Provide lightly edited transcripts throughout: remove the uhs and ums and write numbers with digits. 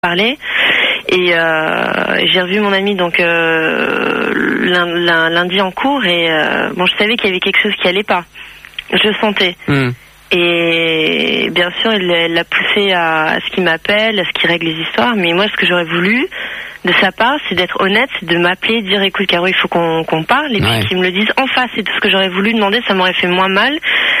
parler. Et j'ai revu mon ami donc lundi en cours et bon, je savais qu'il y avait quelque chose qui allait pas. Je le sentais. Et bien sûr, elle l'a poussé à ce qu'il m'appelle, à ce qu'il règle les histoires. Mais moi, ce que j'aurais voulu de sa part, c'est d'être honnête, c'est de m'appeler, dire écoute Caro, il faut qu'on parle, et puis qu'il me le dise en face. C'est tout ce que j'aurais voulu demander. Ça m'aurait fait moins mal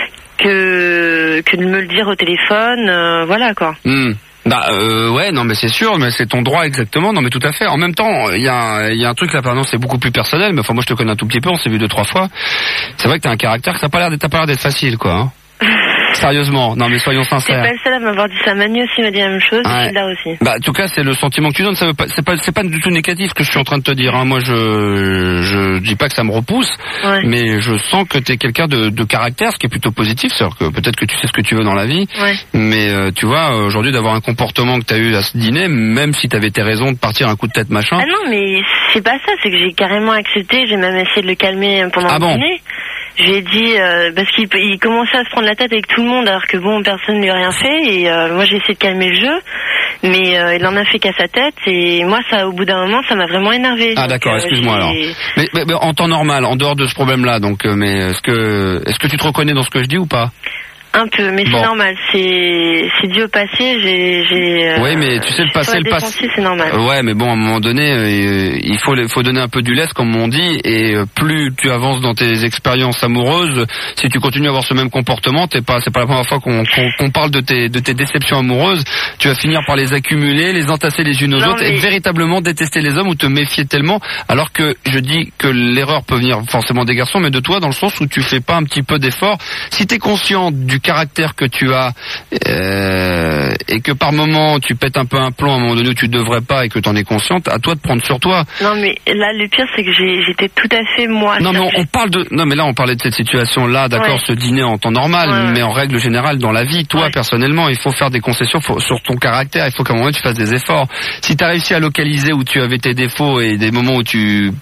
que de me le dire au téléphone. Voilà quoi. Ouais, non mais c'est sûr, mais c'est ton droit exactement. Non mais tout à fait. En même temps, il y a un truc là, pardon, c'est beaucoup plus personnel. Mais enfin, moi je te connais un tout petit peu, on s'est vu 2-3 fois. C'est vrai que t'as un caractère que t'as pas l'air d'être facile, quoi. Hein. Sérieusement, non mais soyons sincères. C'est pas le seul à m'avoir dit ça. Manu aussi m'a dit la même chose, et là aussi. Bah, en tout cas, c'est le sentiment que tu donnes. Ça veut pas, c'est pas du tout négatif que je suis en train de te dire. Hein. Moi, je dis pas que ça me repousse, mais je sens que t'es quelqu'un de caractère, ce qui est plutôt positif. C'est-à-dire que peut-être que tu sais ce que tu veux dans la vie, mais tu vois, aujourd'hui d'avoir un comportement que t'as eu à ce dîner, même si t'avais tes raisons de partir un coup de tête machin. Ah non, mais c'est pas ça. C'est que j'ai carrément accepté. J'ai même essayé de le calmer pendant le dîner. J'ai dit parce qu'il commençait à se prendre la tête avec tout le monde alors que bon, personne ne lui a rien fait, et moi j'ai essayé de calmer le jeu, mais il en a fait qu'à sa tête, et moi ça, au bout d'un moment, ça m'a vraiment énervé. Ah d'accord, excuse-moi alors. Mais en temps normal, en dehors de ce problème-là, donc mais est-ce que tu te reconnais dans ce que je dis ou pas? Un peu, mais c'est normal, c'est dû au passé, oui, mais tu sais, le passé, c'est normal. Ouais, mais bon, à un moment donné, il faut donner un peu du lest, comme on dit, et plus tu avances dans tes expériences amoureuses, si tu continues à avoir ce même comportement, c'est pas la première fois qu'on parle de tes déceptions amoureuses, tu vas finir par les accumuler, les entasser les unes aux autres, et véritablement détester les hommes ou te méfier tellement, alors que je dis que l'erreur peut venir forcément des garçons, mais de toi, dans le sens où tu fais pas un petit peu d'effort. Si t'es conscient du caractère que tu as et que par moment tu pètes un peu un plomb à un moment donné où tu devrais pas et que t'en es consciente, à toi de prendre sur toi. Non mais là le pire c'est que j'étais tout à fait moi. Non mais on parlait de cette situation là, d'accord, ce dîner en temps normal, mais en règle générale dans la vie, toi personnellement, il faut faire des concessions sur ton caractère, il faut qu'à un moment tu fasses des efforts. Si t'as réussi à localiser où tu avais tes défauts et des moments où il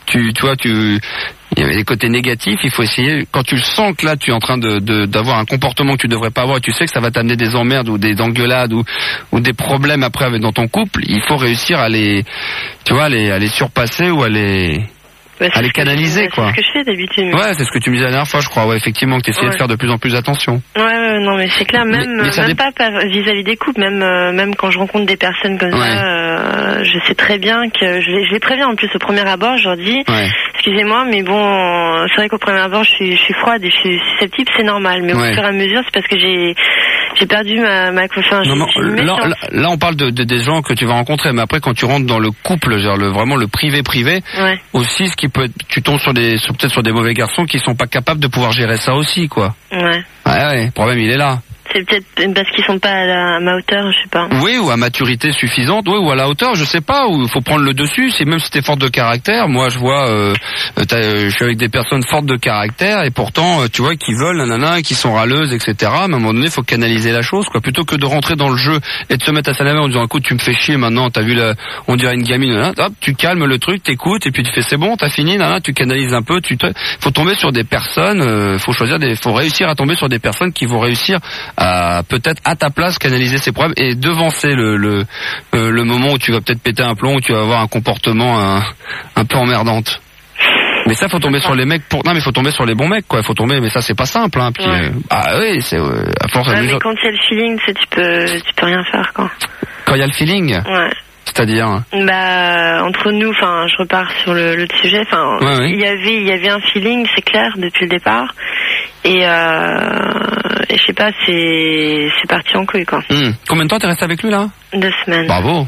y avait des côtés négatifs, il faut essayer, quand tu le sens que là tu es en train d'avoir un comportement que tu devrais pas avoir et tu sais que ça va t'amener des emmerdes ou des engueulades ou des problèmes après dans ton couple, il faut réussir à les surpasser ou à les canaliser, quoi. C'est ce que je fais d'habitude. Ouais, c'est ce que tu me disais la dernière fois, je crois, effectivement, que tu essayais de faire de plus en plus attention. Ouais, non, mais c'est clair, même pas vis-à-vis des couples, même quand je rencontre des personnes comme ça, je sais très bien que je les préviens en plus au premier abord, je leur dis, excusez-moi, mais bon, c'est vrai qu'au premier abord, je suis froide et je suis susceptible, c'est normal, mais au fur et à mesure, c'est parce que j'ai perdu ma confiance. Non, là, on parle des gens que tu vas rencontrer, mais après, quand tu rentres dans le couple, genre vraiment le privé, aussi, ce qui peut être, tu tombes peut-être sur des mauvais garçons qui sont pas capables de pouvoir gérer ça aussi, quoi. Ouais, le problème, il est là. C'est peut-être parce qu'ils sont pas à ma hauteur, je sais pas. Oui, ou à maturité suffisante, ou à la hauteur, je sais pas, ou il faut prendre le dessus, c'est même si t'es forte de caractère. Moi, je vois, je suis avec des personnes fortes de caractère, et pourtant, tu vois, qui veulent, qui sont râleuses, etc. Mais à un moment donné, il faut canaliser la chose, quoi. Plutôt que de rentrer dans le jeu et de se mettre à sa main en disant, écoute, tu me fais chier maintenant, t'as vu on dirait une gamine, hop, tu calmes le truc, t'écoutes, et puis tu fais, c'est bon, t'as fini, tu canalises un peu, faut tomber sur des personnes, faut réussir à tomber sur des personnes qui vont réussir à peut-être à ta place canaliser ces problèmes et devancer le moment où tu vas peut-être péter un plomb, où tu vas avoir un comportement un peu emmerdante. Mais ça, faut tomber sur les mecs mais faut tomber sur les bons mecs, quoi. Faut tomber, mais ça, c'est pas simple, hein. Puis, c'est, à force mais quand il y a le feeling, tu peux rien faire, quoi. Quand il y a le feeling? Ouais. C'est-à-dire? Entre nous, je repars sur le sujet, il y avait un feeling, c'est clair, depuis le départ. Et je sais pas, c'est parti en couille, quoi. Combien de temps t'es resté avec lui, là? 2 semaines. Bravo.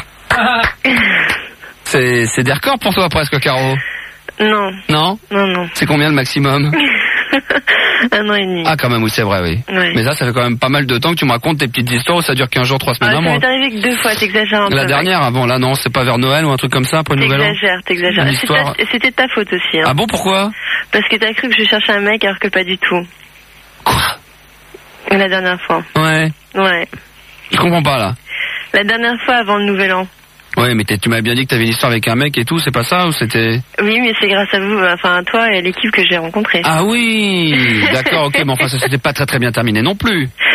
C'est des records pour toi, presque, Caro. Non. Non? Non. C'est combien le maximum? 1 an et demi. Ah, quand même, oui, c'est vrai, oui. Ouais. Mais ça fait quand même pas mal de temps que tu me racontes tes petites histoires où ça dure 15 jours, 3 semaines, un mois. Ça m'est arrivé que 2 fois, t'exagères un peu. La dernière, avant, là, non, c'est pas vers Noël ou un truc comme ça, après le Nouvel An? T'exagères. C'était de ta faute aussi, hein. Ah bon, pourquoi? Parce que t'as cru que je cherchais un mec alors que pas du tout. Quoi? La dernière fois. Ouais. Je comprends pas, là. La dernière fois avant le Nouvel An. Ouais, mais tu m'as bien dit que t'avais une histoire avec un mec et tout, c'est pas ça ou c'était... Oui, mais c'est grâce à vous, à toi et l'équipe que j'ai rencontrée. Ah oui, d'accord, ok, mais enfin ça s'était pas très très bien terminé non plus.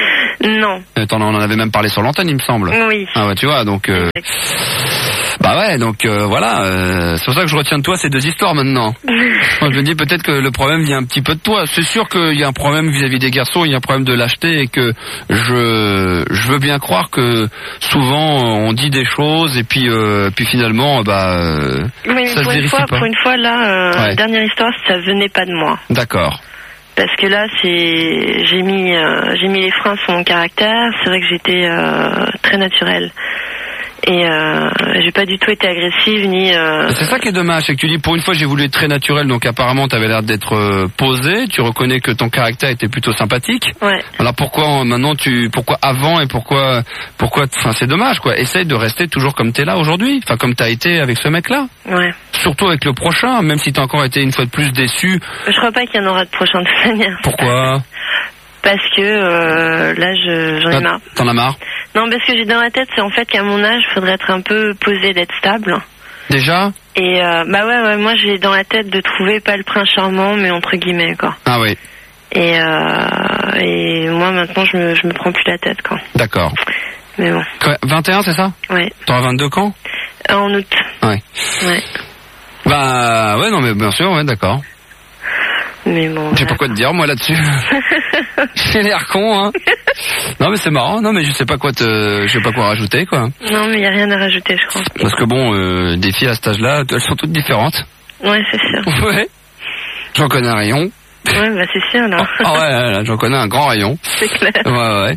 Non. On en avait même parlé sur l'antenne, il me semble. Oui. Ah ouais, tu vois, donc... Bah ouais, donc voilà, c'est pour ça que je retiens de toi ces deux histoires maintenant. Je me dis peut-être que le problème vient un petit peu de toi. C'est sûr qu'il y a un problème vis-à-vis des garçons, il y a un problème de lâcheté et que je veux bien croire que souvent on dit des choses et puis finalement mais ça se vérifie pas. Pour une fois là, Ouais. Dernière histoire, ça venait pas de moi. D'accord. Parce que là, j'ai mis les freins sur mon caractère. C'est vrai que j'étais très naturelle. Et j'ai pas du tout été agressive ni. C'est ça qui est dommage, c'est que tu dis pour une fois j'ai voulu être très naturel, donc apparemment tu avais l'air d'être posé. Tu reconnais que ton caractère était plutôt sympathique. Ouais. Alors pourquoi maintenant pourquoi avant et pourquoi, enfin c'est dommage quoi. Essaye de rester toujours comme t'es là aujourd'hui, enfin comme t'as été avec ce mec-là. Ouais. Surtout avec le prochain, même si t'as encore été une fois de plus déçu. Je crois pas qu'il y en aura de prochain de toute manière. Pourquoi? Parce que là, j'en ai marre. T'en as marre? Non, parce que j'ai dans la tête, c'est en fait qu'à mon âge, il faudrait être un peu posé, d'être stable. Déjà? Et bah ouais, moi j'ai dans la tête de trouver pas le prince charmant, mais entre guillemets quoi. Ah oui. Et moi maintenant, je me prends plus la tête quoi. D'accord. Mais bon. 21, c'est ça? Ouais. T'auras 22 quand? En août. Ouais. Ouais. Bah ouais, non mais bien sûr, ouais, d'accord. Mais bon. Je sais pas quoi te dire moi là-dessus. J'ai l'air con, hein. Non mais c'est marrant, non mais je sais pas quoi rajouter quoi. Non mais y a rien à rajouter je crois. Parce que bon, des filles à cet âge-là, elles sont toutes différentes. Ouais c'est sûr. Ouais. J'en connais un rayon. Ouais bah c'est sûr là. Ah ouais, là, j'en connais un grand rayon. C'est clair. Ouais.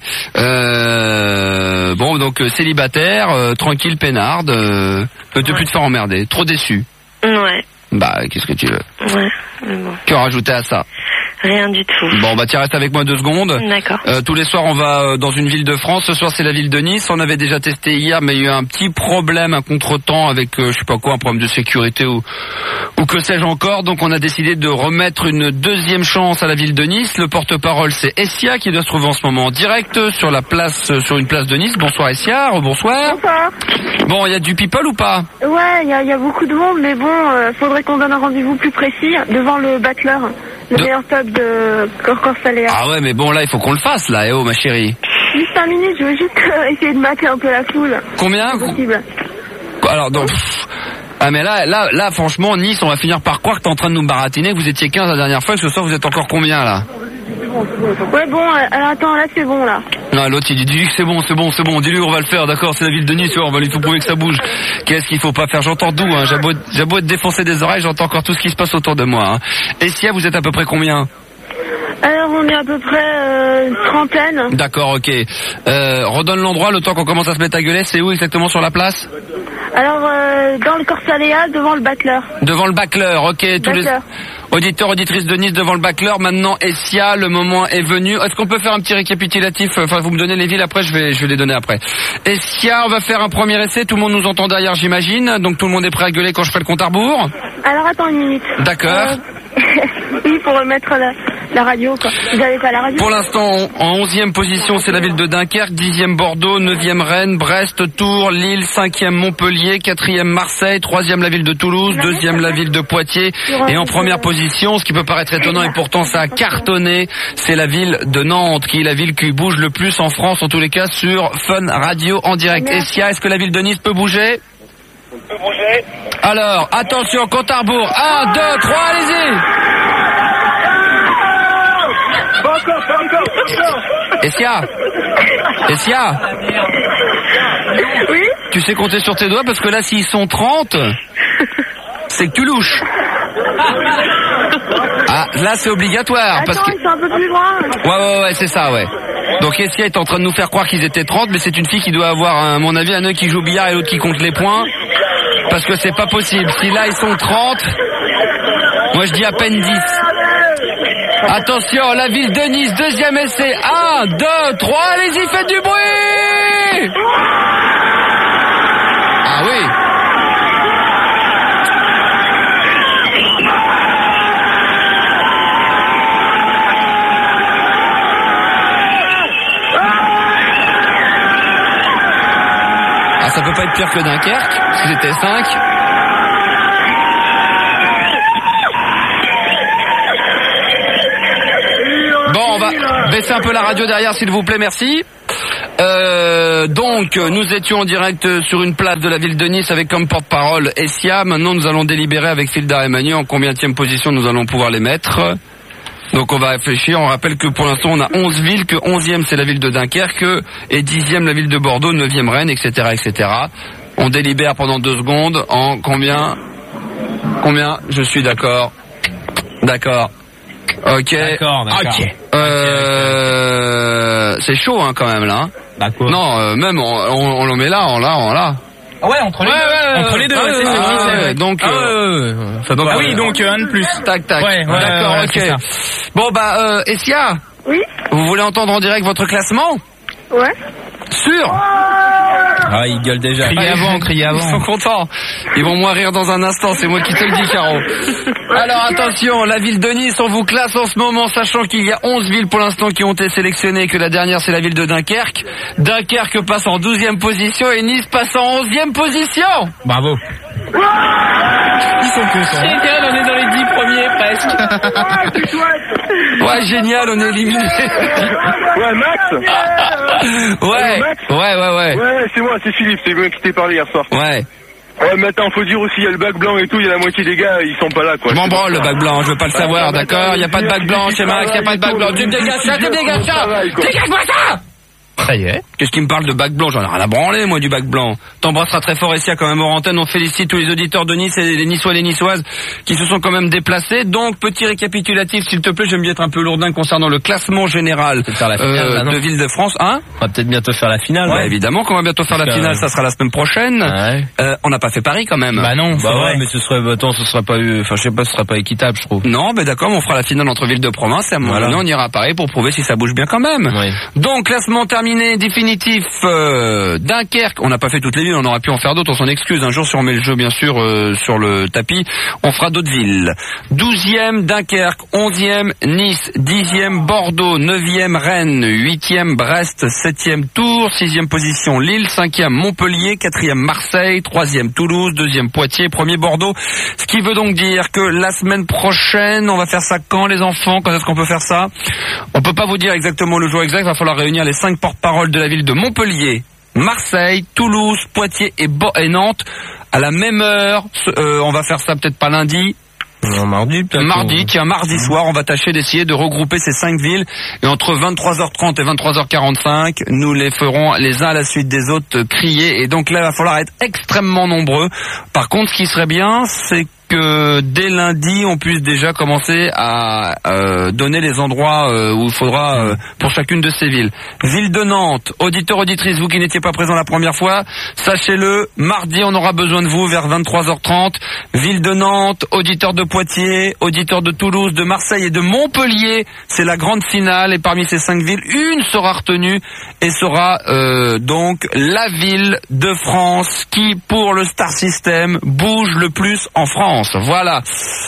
Bon donc célibataire, tranquille, peinarde, plus te faire emmerder, trop déçu. Ouais. Bah qu'est-ce que tu veux? Ouais. Mais bon. Que rajouter à ça? Rien du tout. Bon bah tiens, reste avec moi 2 secondes. D'accord. Tous les soirs on va dans une ville de France. Ce soir c'est la ville de Nice. On avait déjà testé hier, mais il y a eu un petit problème, un contretemps avec je sais pas quoi, un problème de sécurité ou que sais-je encore. Donc on a décidé de remettre une deuxième chance à la ville de Nice. Le porte-parole c'est Essia qui doit se trouver en ce moment en direct sur la place, sur une place de Nice. Bonsoir Essia, bonsoir. Bonsoir. Bon, il y a du people ou pas? Ouais, il y a beaucoup de monde, mais bon, faudrait qu'on donne un rendez-vous plus précis devant le Battler, le meilleur pub de Corsaléa. Ah ouais, mais bon là il faut qu'on le fasse là, ma chérie. Juste 5 minutes, je veux juste essayer de mater un peu la foule. Combien? C'est possible. Alors donc... Ah mais là franchement Nice on va finir par croire que t'es en train de nous baratiner, que vous étiez 15 la dernière fois et que ce soir vous êtes encore combien là? Ouais bon, alors attends, là c'est bon là. Non, l'autre il dit que c'est bon, dis-lui on va le faire, d'accord, c'est la ville de Nice, on va lui tout prouver que ça bouge. Qu'est-ce qu'il faut pas faire? J'entends d'où, hein, j'ai beau être défoncé des oreilles, j'entends encore tout ce qui se passe autour de moi. Hein. Et Sia, vous êtes à peu près combien? Alors on est à peu près une trentaine. D'accord, ok. Redonne l'endroit, le temps qu'on commence à se mettre à gueuler, c'est où exactement sur la place? Alors dans le Corsaléa, devant le Battler. Devant le Battler, ok. Tous les auditeurs, auditrices de Nice devant le Battler. Maintenant, Essia, le moment est venu. Est-ce qu'on peut faire un petit récapitulatif? Enfin, vous me donnez les villes après, je vais les donner après. Essia, on va faire un premier essai. Tout le monde nous entend derrière, j'imagine. Donc tout le monde est prêt à gueuler quand je fais le compte à rebours. Alors attends une minute. D'accord. Oui, pour remettre la radio, quoi. Vous avez pas la radio? Pour l'instant, en 11e position, c'est la ville de Dunkerque, 10e Bordeaux, 9e Rennes, Brest, Tours, Lille, 5e Montpellier, 4e Marseille, 3e la ville de Toulouse, 2e la ville de Poitiers, et en première position, ce qui peut paraître étonnant et pourtant ça a cartonné, c'est la ville de Nantes, qui est la ville qui bouge le plus en France, en tous les cas sur Fun Radio en direct. Essia, est-ce que la ville de Nice peut bouger? Peut bouger. Alors, attention, compte à rebours. 1, 2, 3, allez-y. Essia. Oui. Tu sais compter sur tes doigts parce que là, s'ils sont 30, c'est que tu louches. Ah, là, c'est obligatoire. Attends, parce que... ils sont un peu plus loin. Ouais, c'est ça, ouais. Donc Essia est en train de nous faire croire qu'ils étaient 30, mais c'est une fille qui doit avoir, à mon avis, un œil qui joue au billard et l'autre qui compte les points. Parce que c'est pas possible. Si là, ils sont 30, moi je dis à peine 10. Attention, la ville de Nice, deuxième essai. 1, 2, 3, allez-y, faites du bruit! Ah oui. Ah, ça peut pas être pire que Dunkerque, parce que c'était 5. Bon, on va baisser un peu la radio derrière, s'il vous plaît, merci. Donc, nous étions en direct sur une place de la ville de Nice avec comme porte-parole Essia. Maintenant, nous allons délibérer avec Filda et Manu en combienième position nous allons pouvoir les mettre. Donc, on va réfléchir. On rappelle que pour l'instant, on a 11 villes, que 11e c'est la ville de Dunkerque et 10e la ville de Bordeaux, 9e Rennes, etc., etc. On délibère pendant 2 secondes en combien? Je suis d'accord. D'accord. Ok. D'accord. Ok. C'est chaud, hein, quand même, là. Hein. Bah quoi? Non, même, on le met là, Ouais, entre les deux. Entre les deux, c'est donc, oui, donc un de plus. Tac. Ouais, d'accord, ok. Bon, bah, Essia. Oui. Vous voulez entendre en direct votre classement? Ouais. Sûr? Ah, il gueule déjà. Criez avant. Ils sont contents. Ils vont moins rire dans un instant, c'est moi qui te le dis, Caro. Alors attention, la ville de Nice, on vous classe en ce moment, sachant qu'il y a 11 villes pour l'instant qui ont été sélectionnées, et que la dernière c'est la ville de Dunkerque. Dunkerque passe en 12e position et Nice passe en 11e position. Bravo. Ils sont contents. Génial, on est dans les 10 premiers presque. Ouais, génial, on est éliminé. Ouais, Max. Ouais. Ouais, c'est moi, c'est Philippe, c'est moi qui t'ai parlé hier soir. Ouais. Ouais, mais attends, faut dire aussi, il y a le bac blanc et tout, il y a la moitié des gars, ils sont pas là, quoi. Je m'en branle le bac blanc, je veux pas le savoir, d'accord? Il y a pas de bac blanc chez Max, il y a pas de bac blanc. Tu me dégages ça, dégage-moi ça! Ça y est. Qu'est-ce qui me parle de bac blanc? J'en ai rien à branler, moi, du bac blanc. T'embrasseras très fort ici, quand même, hors antenne. On félicite tous les auditeurs de Nice et les Niçois et les Niçoises qui se sont quand même déplacés. Donc, petit récapitulatif, s'il te plaît, j'aime bien être un peu lourdin concernant le classement général de Ville-de-France. Hein? On va peut-être bientôt faire la finale. Ouais, évidemment qu'on va bientôt faire la finale, ça sera la semaine prochaine. Ouais. On n'a pas fait Paris, quand même. Bah non, ouais, mais ce serait pas équitable, je trouve. Non, mais d'accord, on fera la finale entre villes de province et à un moment donné, on ira à Paris pour prouver si ça bouge bien quand même. Oui. Donc, classement terminé, définitif. Dunkerque, on n'a pas fait toutes les villes, on aurait pu en faire d'autres, on s'en excuse. Un jour, si on met le jeu, bien sûr, sur le tapis, on fera d'autres villes. 12e, Dunkerque. 11e, Nice. 10e, Bordeaux. 9e, Rennes. 8e, Brest. 7e, Tours. 6e position, Lille. 5e, Montpellier. 4e, Marseille. 3e, Toulouse. 2e, Poitiers. 1er, Bordeaux. Ce qui veut donc dire que la semaine prochaine, on va faire ça quand, les enfants? Quand est-ce qu'on peut faire ça? On peut pas vous dire exactement le jour exact, il va falloir réunir les 5 porte-paroles de la ville de Montpellier, Marseille, Toulouse, Poitiers et Nantes à la même heure. On va faire ça peut-être pas lundi. Non, mardi peut-être. Mardi soir, on va tâcher d'essayer de regrouper ces 5 villes et entre 23h30 et 23h45, nous les ferons les uns à la suite des autres crier et donc là, il va falloir être extrêmement nombreux. Par contre, ce qui serait bien, c'est que dès lundi, on puisse déjà commencer à donner les endroits où il faudra pour chacune de ces villes. Ville de Nantes, auditeurs, auditrices, vous qui n'étiez pas présents la première fois, sachez-le, mardi, on aura besoin de vous vers 23h30. Ville de Nantes, auditeurs de Poitiers, auditeurs de Toulouse, de Marseille et de Montpellier, c'est la grande finale et parmi ces 5 villes, une sera retenue et sera donc la ville de France qui, pour le Star System, bouge le plus en France. Voilà.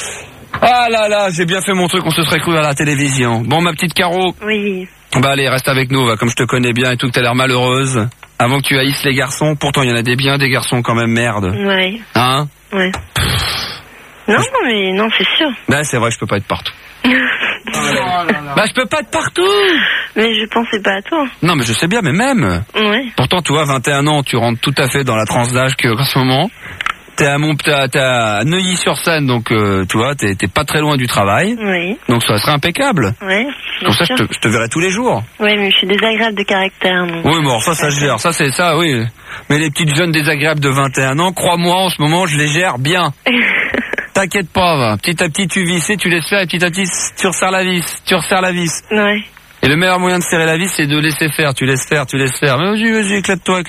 Ah là là, j'ai bien fait mon truc, on se serait cru à la télévision. Bon, ma petite Caro. Oui. Bah allez, reste avec nous, comme je te connais bien et tout, que t'as l'air malheureuse. Avant que tu haïsses les garçons, pourtant il y en a des biens, des garçons quand même, merde. Ouais. Hein? Ouais. Non, mais non, c'est sûr. Bah c'est vrai, je peux pas être partout. Bah je peux pas être partout. Mais je pensais pas à toi. Non mais je sais bien, mais même. Ouais. Pourtant, tu vois, 21 ans, tu rentres tout à fait dans la tranche d'âge qu'en ce moment. T'es à Neuilly-sur-Seine, donc tu vois, t'es pas très loin du travail. Oui. Donc ça serait impeccable. Oui. Comme ça, je te verrai tous les jours. Oui, mais je suis désagréable de caractère. Donc. Oui, bon, ça se gère. Ça, c'est ça, oui. Mais les petites jeunes désagréables de 21 ans, crois-moi, en ce moment, je les gère bien. T'inquiète pas, va. Petit à petit, tu vissais, tu laisses faire, et petit à petit, tu resserres la vis. Ouais. Et le meilleur moyen de serrer la vis, c'est de laisser faire. Tu laisses faire. Mais vas-y, éclate-toi.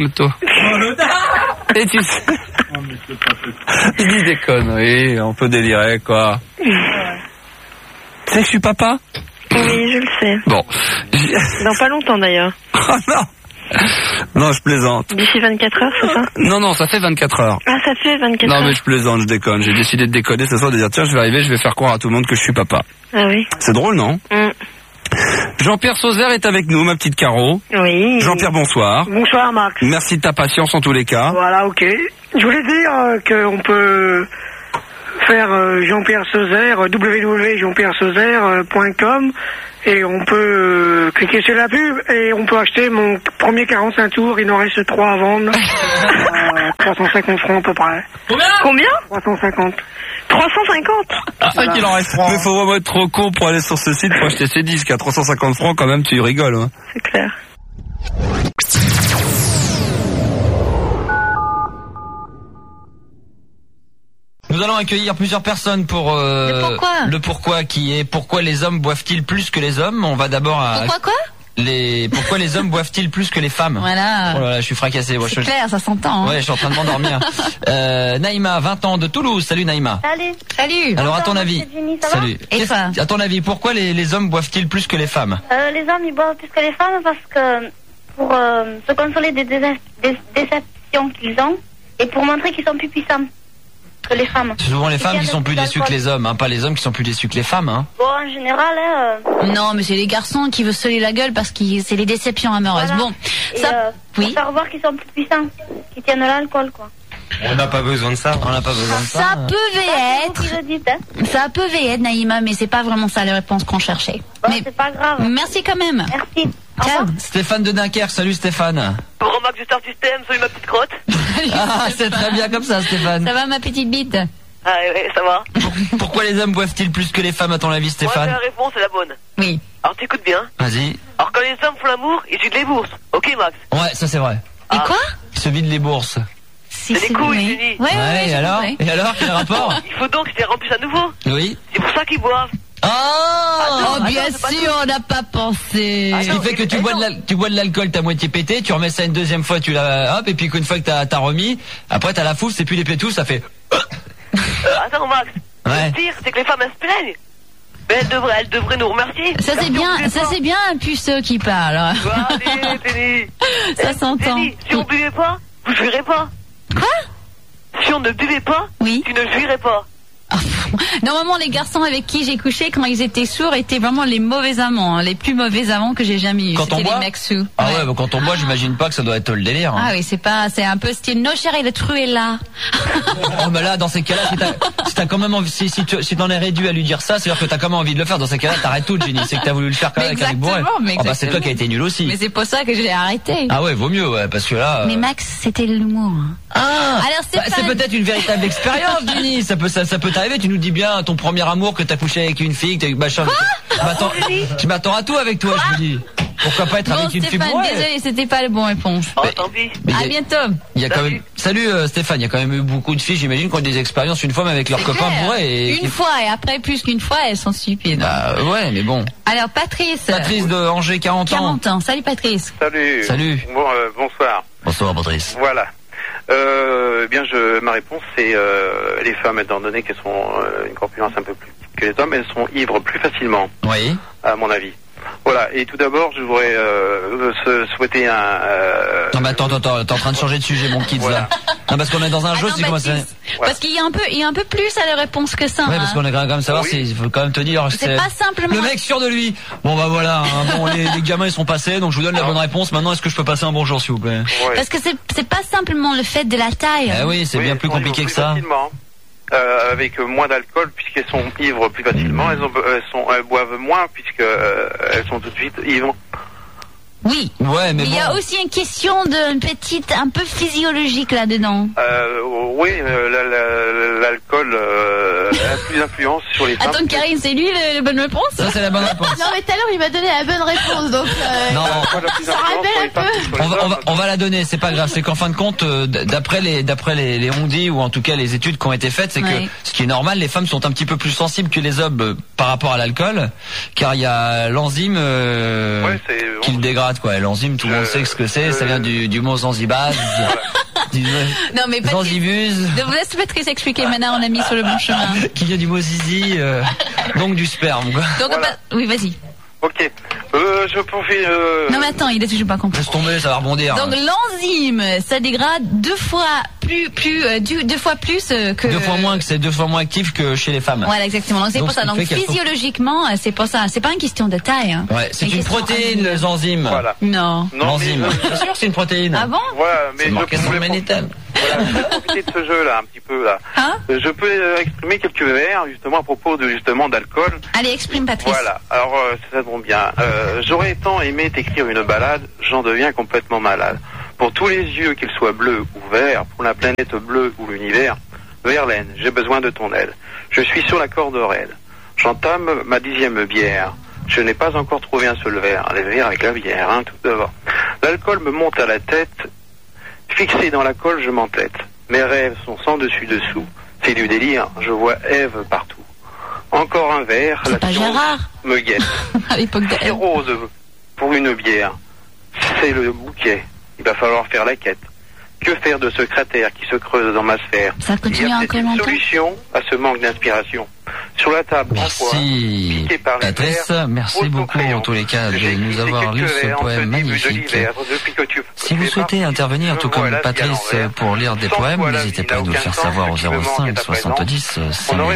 Et tu sais... Je dis des conneries, on peut délirer, quoi. Tu sais que je suis papa? Oui, je le sais. Bon. Dans pas longtemps, d'ailleurs. Oh non! Non, je plaisante. D'ici 24 heures, c'est ça? Non, ça fait 24 heures. Ah, ça fait 24 heures. Non, mais je plaisante, je déconne. J'ai décidé de déconner ce soir, de dire, tiens, je vais arriver, je vais faire croire à tout le monde que je suis papa. Ah oui? C'est drôle, non? Jean-Pierre Sauzère est avec nous, ma petite Caro. Oui. Jean-Pierre, bonsoir. Bonsoir, Max. Merci de ta patience en tous les cas. Voilà, ok. Je voulais dire qu'on peut faire Jean-Pierre Sauzère, www.jeanpierresauzère.com, et on peut cliquer sur la pub et on peut acheter mon premier 45 tours. Il en reste 3 à vendre. 350 francs à peu près. Combien 350. 350. C'est ça qu'il en reste 3. Mais faut vraiment être trop con pour aller sur ce site pour acheter ces disques. À 350 francs, quand même, tu rigoles. Hein. C'est clair. Nous allons accueillir plusieurs personnes pour le pourquoi qui est pourquoi les hommes boivent-ils plus que les hommes. On va d'abord à Pourquoi pourquoi les hommes boivent-ils plus que les femmes. Voilà. Oh là là, je suis fracassé. C'est clair, ça s'entend. Hein. Ouais, je suis en train de m'endormir. Naïma, 20 ans de Toulouse. Salut Naïma. Salut. Alors à ton avis, salut. Et toi ? À ton avis, pourquoi les hommes boivent-ils plus que les femmes? Les hommes ils boivent plus que les femmes parce que pour se consoler des déceptions qu'ils ont et pour montrer qu'ils sont plus puissants que les femmes. C'est souvent les femmes qui sont plus déçues que les hommes, hein, pas les hommes qui sont plus déçus que les femmes. Hein. Bon, en général, Non, mais c'est les garçons qui veulent se coller la gueule parce que c'est les déceptions amoureuses. Voilà. Bon, et ça, oui. pour faire voir qu'ils sont plus puissants, qu'ils tiennent l'alcool, quoi. On n'a pas besoin de ça. On n'a pas besoin de ça. Ça peut être. Ça peut être, Naïma, mais c'est pas vraiment ça la réponse qu'on cherchait. Bon, mais c'est pas grave. Merci quand même. Merci. Ciao. Stéphane de Dunkerque, salut Stéphane. Pour Max du Star System, salut ma petite crotte. Ah, c'est très bien comme ça, Stéphane. Ça va ma petite bite? Ah ouais, ça va. Pourquoi les hommes boivent-ils plus que les femmes à ton avis, Stéphane? Ouais, la réponse est la bonne. Oui. Alors t'écoutes bien. Vas-y. Alors quand les hommes font l'amour, ils vident les bourses. Ok Max? Ouais, ça c'est vrai. Et quoi? Ils se vident les bourses. Si, c'est des couilles, Jenny. Ouais, et alors? Et alors, quel rapport? Il faut donc que je les remplisse à nouveau. Oui. C'est pour ça qu'ils boivent. Oh, bien sûr, on n'a pas pensé. Ce qui fait que tu bois de l'alcool, t'as moitié pété, tu remets ça une deuxième fois, tu la, hop, et puis qu'une fois que t'as remis, après t'as la foule, c'est plus les pétous, ça fait. Attends Max. Ouais. Le pire, c'est que les femmes elles se plaignent. Mais elles devraient nous remercier. Ça c'est bien un puceau qui parle. Allez, Penny. Ça s'entend. Penny, si on buvait pas, vous jouirez pas. Quoi? Si on ne buvait pas, oui. Tu ne jouirais pas. Normalement, les garçons avec qui j'ai couché quand ils étaient sourds étaient vraiment les mauvais amants, hein, les plus mauvais amants que j'ai jamais eu. Quand on boit, les mecs sous. Ah ouais, bah quand on boit, j'imagine pas que ça doit être le délire. Hein. Ah oui, c'est un peu style. No chérie, le trou est là. Oh mais là, dans ces cas-là, si t'as quand même envie, si t'en es réduit à lui dire ça, c'est-à-dire que t'as quand même envie de le faire. Dans ces cas-là, t'arrêtes tout, Jenny. C'est que t'as voulu le faire quand même avec bourré. Oh bah c'est toi qui as été nul aussi. Mais c'est pour ça que j'ai arrêté. Ah ouais, vaut mieux, ouais, parce que là. Mais Max, c'était l'humour. Ah. Alors c'est peut-être une véritable expérience, Jenny. Ça peut t'arriver. Tu nous dis bien ton premier amour que t'as couché avec une fille, que t'as eu machin. Je m'attends à tout avec toi, je me dis. Pourquoi pas être avec une fille bourrée? Désolé, c'était pas le bon réponse. Oh, tant pis. À bientôt. Il y a quand même. Salut Stéphane, il y a quand même eu beaucoup de filles, j'imagine, qui ont des expériences une fois mais avec leurs copains bourrés. Une fois et après plus qu'une fois, elles sont stupides. Bah ouais, mais bon. Alors Patrice. Patrice de Angers, 40 ans. 40 ans. Salut Patrice. Salut. Salut. Bon, bonsoir. Bonsoir Patrice. Voilà. Bien, ma réponse c'est les femmes, étant donné qu'elles sont une corpulence un peu plus petite que les hommes, elles sont ivres plus facilement. Oui. À mon avis. Voilà. Et tout d'abord, je voudrais souhaiter un. Non mais attends, t'es en train de changer de sujet, mon kid là. Non parce qu'on est dans un jeu, c'est comment ça. Parce qu'il y a un peu plus à la réponse que ça. Ouais, parce qu'on est quand même savoir, il faut quand même te dire. C'est pas simplement. Le mec sûr de lui. Bon bah voilà. Hein, bon, les gamins ils sont passés, donc je vous donne la bonne réponse. Maintenant, est-ce que je peux passer un bonjour s'il vous plaît? Ouais. Parce que c'est pas simplement le fait de la taille. Eh oui, c'est bien plus compliqué que ça. Avec moins d'alcool, puisqu'elles sont ivres plus facilement, elles boivent moins puisqu'elles sont tout de suite ivres. Oui. Ouais, mais il y a aussi une question un peu physiologique là-dedans. Oui, l'alcool a plus d'influence sur les femmes. Attends, Karine, c'est lui la bonne réponse? Ça, c'est la bonne réponse. Non, mais tout à l'heure, il m'a donné la bonne réponse, donc non, ça rappelle un peu. On va la donner, c'est pas grave. C'est qu'en fin de compte, d'après les on-dit, ou en tout cas les études qui ont été faites, c'est que ce qui est normal, les femmes sont un petit peu plus sensibles que les hommes par rapport à l'alcool, car il y a l'enzyme qui le dégrade. Quoi, l'enzyme, tout le monde sait ce que c'est. Ça vient du mot zanzibaz. Non mais zanzibuse. Laisse Patrice expliquer. Maintenant, on a mis sur le bon chemin. Qui vient du mot zizi, donc du sperme. Quoi. Donc oui, vas-y. Ok. Je profite. Non mais attends, il a toujours pas compris. Laisse tomber, ça va rebondir. Donc l'enzyme, ça dégrade deux fois plus que. 2 fois moins actif que chez les femmes. Voilà, exactement. Donc c'est pour ça. Donc physiologiquement, c'est pour ça. C'est pas une question de taille. Hein. Ouais, c'est une protéine, les enzymes. Voilà. Non. L'enzyme. Bien sûr, c'est une protéine. Ah bon? Voilà, mais c'est marqué sur le Ménétel. Voilà, je vais profiter de ce jeu-là, un petit peu, là. Hein Je peux exprimer quelques vers, justement, à propos d'alcool. Allez, exprime, Patrice. Voilà, alors, ça tombe bien. J'aurais tant aimé t'écrire une balade, j'en deviens complètement malade. Pour tous les yeux, qu'ils soient bleus ou verts, pour la planète bleue ou l'univers, Verlaine, j'ai besoin de ton aile. Je suis sur la corde raide. J'entame ma 10e bière. Je n'ai pas encore trouvé un seul verre. Les verres avec la bière, hein, tout devant. L'alcool me monte à la tête. Fixé dans la colle, je m'entête. Mes rêves sont sans dessus-dessous. C'est du délire, je vois Ève partout. Encore un verre, la science me guette. À l'époque C'est rose pour une bière. C'est le bouquet. Il va falloir faire la quête. Que faire de ce cratère qui se creuse dans ma sphère? Ça continue Il y a encore une longtemps. solution à ce manque d'inspiration. Sur la table, merci Patrice, merci beaucoup en tous les cas de nous avoir lu ce poème magnifique. Si vous souhaitez intervenir tout comme Patrice pour lire des poèmes, n'hésitez pas à nous le faire savoir au 05 70 5000.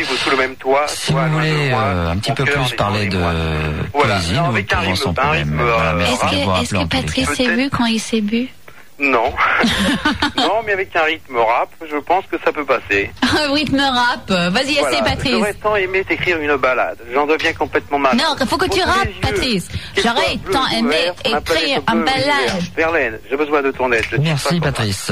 Si vous voulez un petit peu plus parler de poésie, nous trouvons son poème. Est-ce que Patrice s'est vu quand il s'est bu? Non. Non, mais avec un rythme rap, je pense que ça peut passer. Un rythme rap. Vas-y, essaie, Patrice. J'aurais tant aimé t'écrire une balade. J'en deviens complètement malade. Non, il faut que tu rappes, Patrice. J'aurais tant aimé écrire une balade. Verlaine, j'ai besoin de ton aide. Merci, Patrice.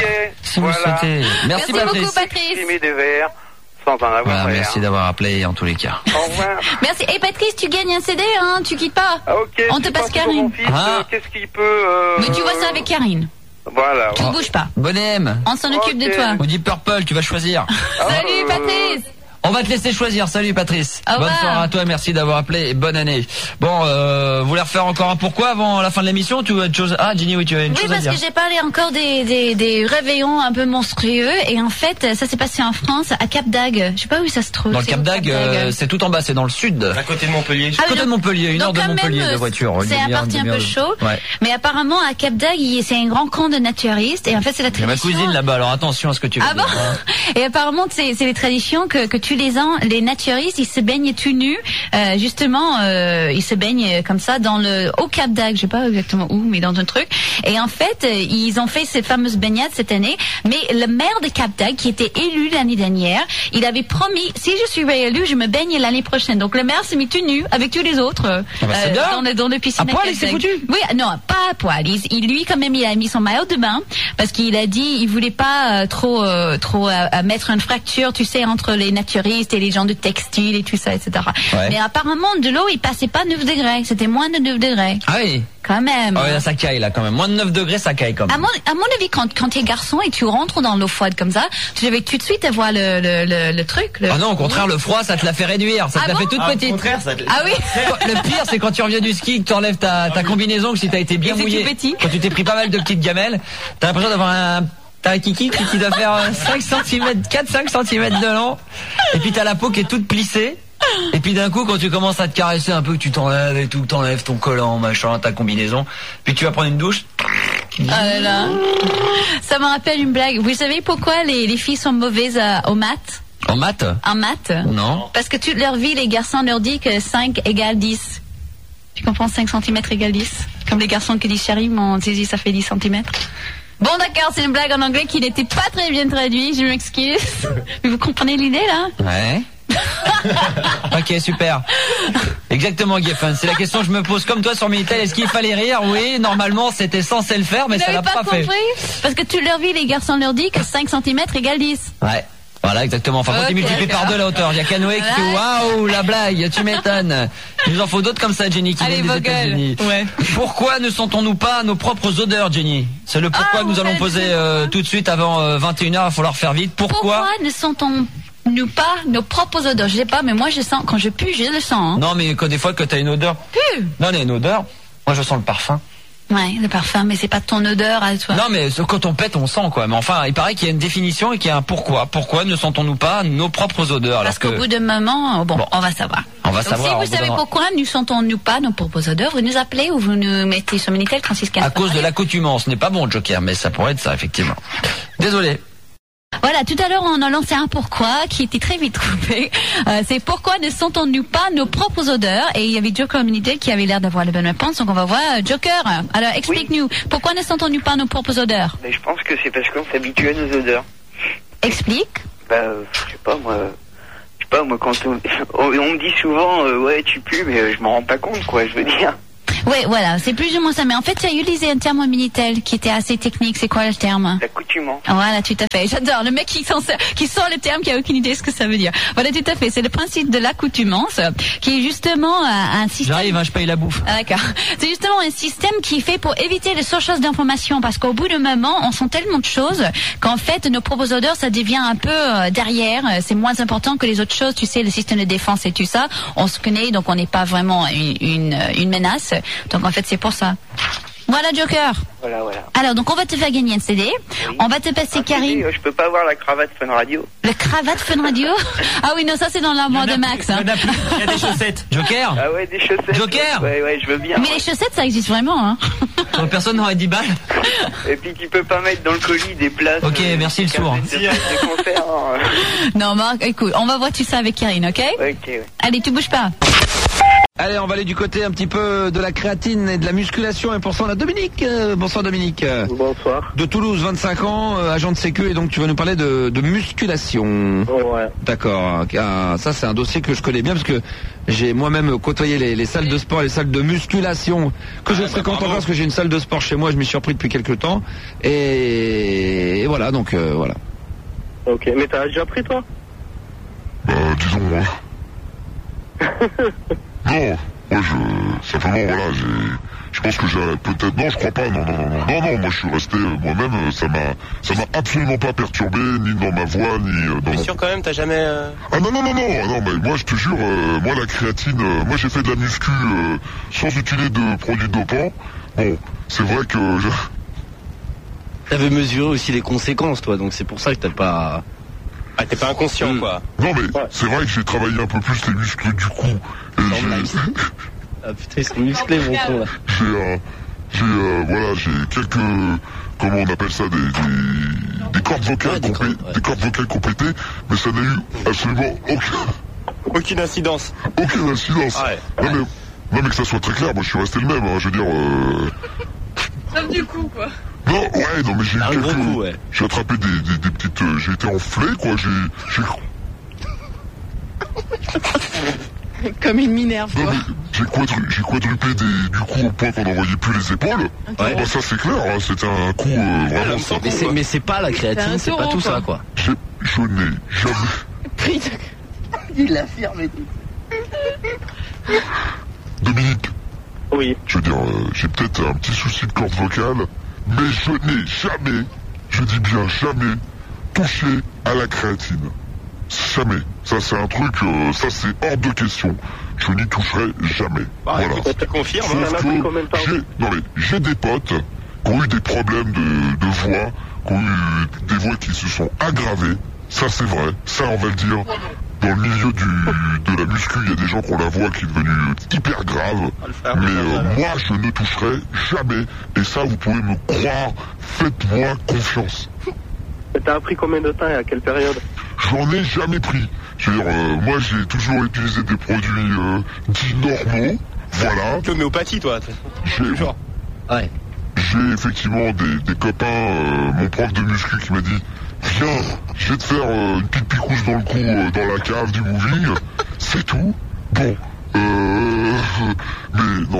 Si vous souhaitez. Merci, beaucoup, Patrice. J'ai mis des verres. Sans en avoir voilà, merci d'avoir appelé en tous les cas. Au revoir. Merci. Et Patrice, tu gagnes un CD, hein, tu quittes pas. Ah, ok. On te passe Karine. Qu'est-ce qu'il peut Mais tu vois ça avec Karine. Voilà. Tu ne bouges pas. Bonhomme. On s'en occupe de toi. On dit Purple, tu vas choisir. Salut Patrice. On va te laisser choisir. Salut Patrice. Bonne soirée à toi, merci d'avoir appelé et bonne année. Bon, vous voulez refaire encore un pourquoi avant la fin de l'émission? Tu as une chose? Ah, Jenny, oui, tu as une chose à dire. Oui, parce que j'ai parlé encore des réveillons un peu monstrueux et en fait, ça s'est passé en France à Cap d'Agde. Je sais pas où ça se trouve. Dans le Cap d'Agde, c'est tout en bas, c'est dans le sud. À côté de Montpellier. À côté de Montpellier, une heure de Montpellier de voiture. C'est à partir un peu chaud. Ouais. Mais apparemment, à Cap d'Agde, c'est un grand camp de naturistes et en fait, c'est la tradition. Il y a ma cousine là-bas, alors attention à ce que tu veux dire. Bon? Et apparemment, c'est les traditions que tous les ans, les naturistes, ils se baignent tout nus, justement, ils se baignent comme ça au Cap d'Agde, je sais pas exactement où, mais dans un truc. Et en fait, ils ont fait ces fameuses baignades cette année, mais le maire de Cap d'Agde, qui était élu l'année dernière, il avait promis, si je suis réélu, je me baigne l'année prochaine. Donc le maire s'est mis tout nu avec tous les autres dans le piscine. À poil, il s'est foutu? Oui, non, pas à poil. Lui, quand même, il a mis son maillot de bain parce qu'il a dit, il voulait pas trop mettre une fracture, tu sais, entre les naturistes et les gens de textile et tout ça, etc. Ouais. Mais apparemment, de l'eau, il passait pas 9 degrés. C'était moins de 9 degrés. Ah oui. Quand même. Ah oui, là, ça caille, là, quand même. Moins de 9 degrés, ça caille, quand même. À mon avis, quand t'es garçon et tu rentres dans l'eau froide comme ça, tu devais tout de suite avoir le truc. Ah non, au contraire, le froid, ça te la fait réduire. Ça te la fait toute petite. Au contraire, ça te... Ah oui. Le pire, c'est quand tu reviens du ski, que tu enlèves ta combinaison, que si t'as été bien mouillé. Quand tu t'es pris pas mal de petites gamelles, t'as l'impression d'avoir t'as un kiki qui doit faire 5 cm, 4-5 cm de long. Et puis t'as la peau qui est toute plissée. Et puis d'un coup, quand tu commences à te caresser un peu, que tu t'enlèves et tout, t'enlèves ton collant, machin, ta combinaison, puis tu vas prendre une douche. Ah là là. Ça me rappelle une blague. Vous savez pourquoi les filles sont mauvaises aux maths? En maths? En maths? Non. Parce que toute leur vie, les garçons leur disent que 5 égale 10. Tu comprends? 5 cm égale 10. Comme les garçons qui disent chérie, mon zizi, ça fait 10 cm. Bon, d'accord, c'est une blague en anglais qui n'était pas très bien traduite, je m'excuse. Mais vous comprenez l'idée, là? Ouais. Ok, super. Exactement, Geffen. C'est la question que je me pose comme toi sur Minitel. Est-ce qu'il fallait rire? Oui, normalement, c'était censé le faire, mais ça l'a pas fait. Parce que toute leur vie, les garçons leur disent que 5 cm égale 10. Ouais. Voilà, exactement. Enfin, quand tu multiplies par 2 la hauteur, il y a Canoë qui fait waouh, la blague, tu m'étonnes. Il nous en faut d'autres comme ça, Jenny, qui viennent des États-Unis. Ouais. Pourquoi ne sentons-nous pas nos propres odeurs, Jenny? C'est le pourquoi que nous allons poser tout de suite avant 21h. Il va falloir faire vite. Pourquoi ne sentons-nous pas nos propres odeurs? Je sais pas, mais moi je sens, quand je pue, je le sens. Hein. Non, mais des fois que t'as une odeur. Non, il y a une odeur. Moi, je sens le parfum. Ouais, le parfum, mais c'est pas ton odeur à toi. Non, mais quand on pète, on sent quoi. Mais enfin, il paraît qu'il y a une définition et qu'il y a un pourquoi. Pourquoi ne sentons-nous pas nos propres odeurs? Parce qu'au bout d'un moment, bon, on va savoir. On va savoir. Si vous savez pourquoi ne sentons-nous pas nos propres odeurs, vous nous appelez ou vous nous mettez sur Minitel 3615. À cause de l'accoutumance. Ce n'est pas bon, Joker, mais ça pourrait être ça, effectivement. Désolé. Voilà, tout à l'heure on a lancé un pourquoi qui était très vite coupé. C'est pourquoi ne sentons-nous pas nos propres odeurs? Et il y avait Joker Minitel qui avait l'air d'avoir la bonne réponse, donc on va voir. Joker, alors explique-nous, pourquoi ne sentons-nous pas nos propres odeurs? Mais je pense que c'est parce qu'on s'habitue à nos odeurs. Explique. Je sais pas moi, quand on me dit souvent, ouais tu pues, mais je m'en rends pas compte quoi, je veux dire. Oui, voilà, c'est plus ou moins ça. Mais en fait, tu as utilisé un terme au Minitel qui était assez technique. C'est quoi le terme? L'accoutumance. Voilà, tout à fait. J'adore le mec qui sort le terme, qui a aucune idée de ce que ça veut dire. Voilà, tout à fait. C'est le principe de l'accoutumance, qui est justement un système. J'arrive, je paye la bouffe. Ah, d'accord. C'est justement un système qui est fait pour éviter les surcharges d'informations, parce qu'au bout d'un moment, on sent tellement de choses qu'en fait, nos propres odeurs, ça devient un peu derrière. C'est moins important que les autres choses. Tu sais, le système de défense et tout ça, on se connaît, donc on n'est pas vraiment une menace. Donc en fait c'est pour ça. Voilà Joker. Voilà. Alors donc on va te faire gagner un CD. Oui. On va te passer Karine. Je peux pas avoir la cravate Fun Radio. Le cravate Fun Radio? Ah oui non, ça c'est dans l'armoire de Max. Il y a des chaussettes. Joker. Ah ouais, des chaussettes. Joker. Ouais, je veux bien. Mais les chaussettes ça existe vraiment hein. Personne n'aurait 10 balles. Et puis tu peux pas mettre dans le colis des places. Ok, merci le sourd. Des concerts. Non Marc, écoute, on va voir tout ça avec Karine, ok? Ok. Allez, tu bouges pas. Allez, on va aller du côté un petit peu de la créatine et de la musculation. Et pour ça, on a Dominique. Bonsoir Dominique. Bonsoir. De Toulouse, 25 ans, agent de sécu. Et donc tu vas nous parler de musculation. Ouais. D'accord. Ah, ça, c'est un dossier que je connais bien parce que j'ai moi-même côtoyé les salles de sport, les salles de musculation que je fréquente encore parce que j'ai une salle de sport chez moi. Je m'y suis repris depuis quelques temps. Et voilà, donc voilà. Ok, mais t'as déjà pris toi? Disons moi. Non, moi simplement voilà, je pense que j'ai peut-être, non je crois pas, non, moi je suis resté moi-même, ça m'a absolument pas perturbé, ni dans ma voix, ni dans... T'es sûr quand même, t'as jamais... Ah non, mais moi je te jure, moi la créatine, moi j'ai fait de la muscu sans utiliser de produits dopants, bon, c'est vrai que... T'avais mesuré aussi les conséquences toi, donc c'est pour ça que t'as pas... Ah, t'es pas inconscient, quoi. Non, mais c'est vrai que j'ai travaillé un peu plus les muscles du cou. Et ah putain, ils sont musclés, mon con, là. J'ai quelques... Comment on appelle ça? Des cordes vocales des cordes vocales complétées, mais ça n'a eu absolument aucune incidence. Aucune incidence. Ah ouais. Non, mais que ça soit très clair, moi je suis resté le même, hein, je veux dire... Sauf du coup, quoi. Non, mais j'ai eu quelques... gros coup, ouais. J'ai attrapé des petites... j'ai été enflé, quoi, Comme une minerve, quoi. J'ai quadruplé du coup au point qu'on n'en voyait plus les épaules. Ouais. Bah ça c'est clair, hein, c'était un coup vraiment... Mais c'est pas la créatine, c'est pas tout ça, quoi. Je n'ai jamais... Il l'affirme et tout. Dominique. Oui. Je veux dire, j'ai peut-être un petit souci de corde vocale, mais je n'ai jamais, je dis bien jamais, touché à la créatine. Jamais. Ça c'est un truc, ça c'est hors de question. Je n'y toucherai jamais. Voilà. Tu confirmes, j'ai des potes qui ont eu des problèmes de voix, qui ont eu des voix qui se sont aggravées. Ça c'est vrai, ça on va le dire. Dans le milieu de la muscu, il y a des gens qui ont la voix qui est devenue hyper grave. Mais moi, je ne toucherai jamais. Et ça, vous pouvez me croire. Faites-moi confiance. T'as appris combien de temps et à quelle période? J'en ai jamais pris. Je veux dire, moi, j'ai toujours utilisé des produits dits normaux. Voilà. L'homéopathie, toi. Ouais. J'ai effectivement des copains, mon prof de muscu qui m'a dit... Viens, je vais te faire une petite picousse dans le cou, dans la cave du moving, c'est tout. Bon, mais non,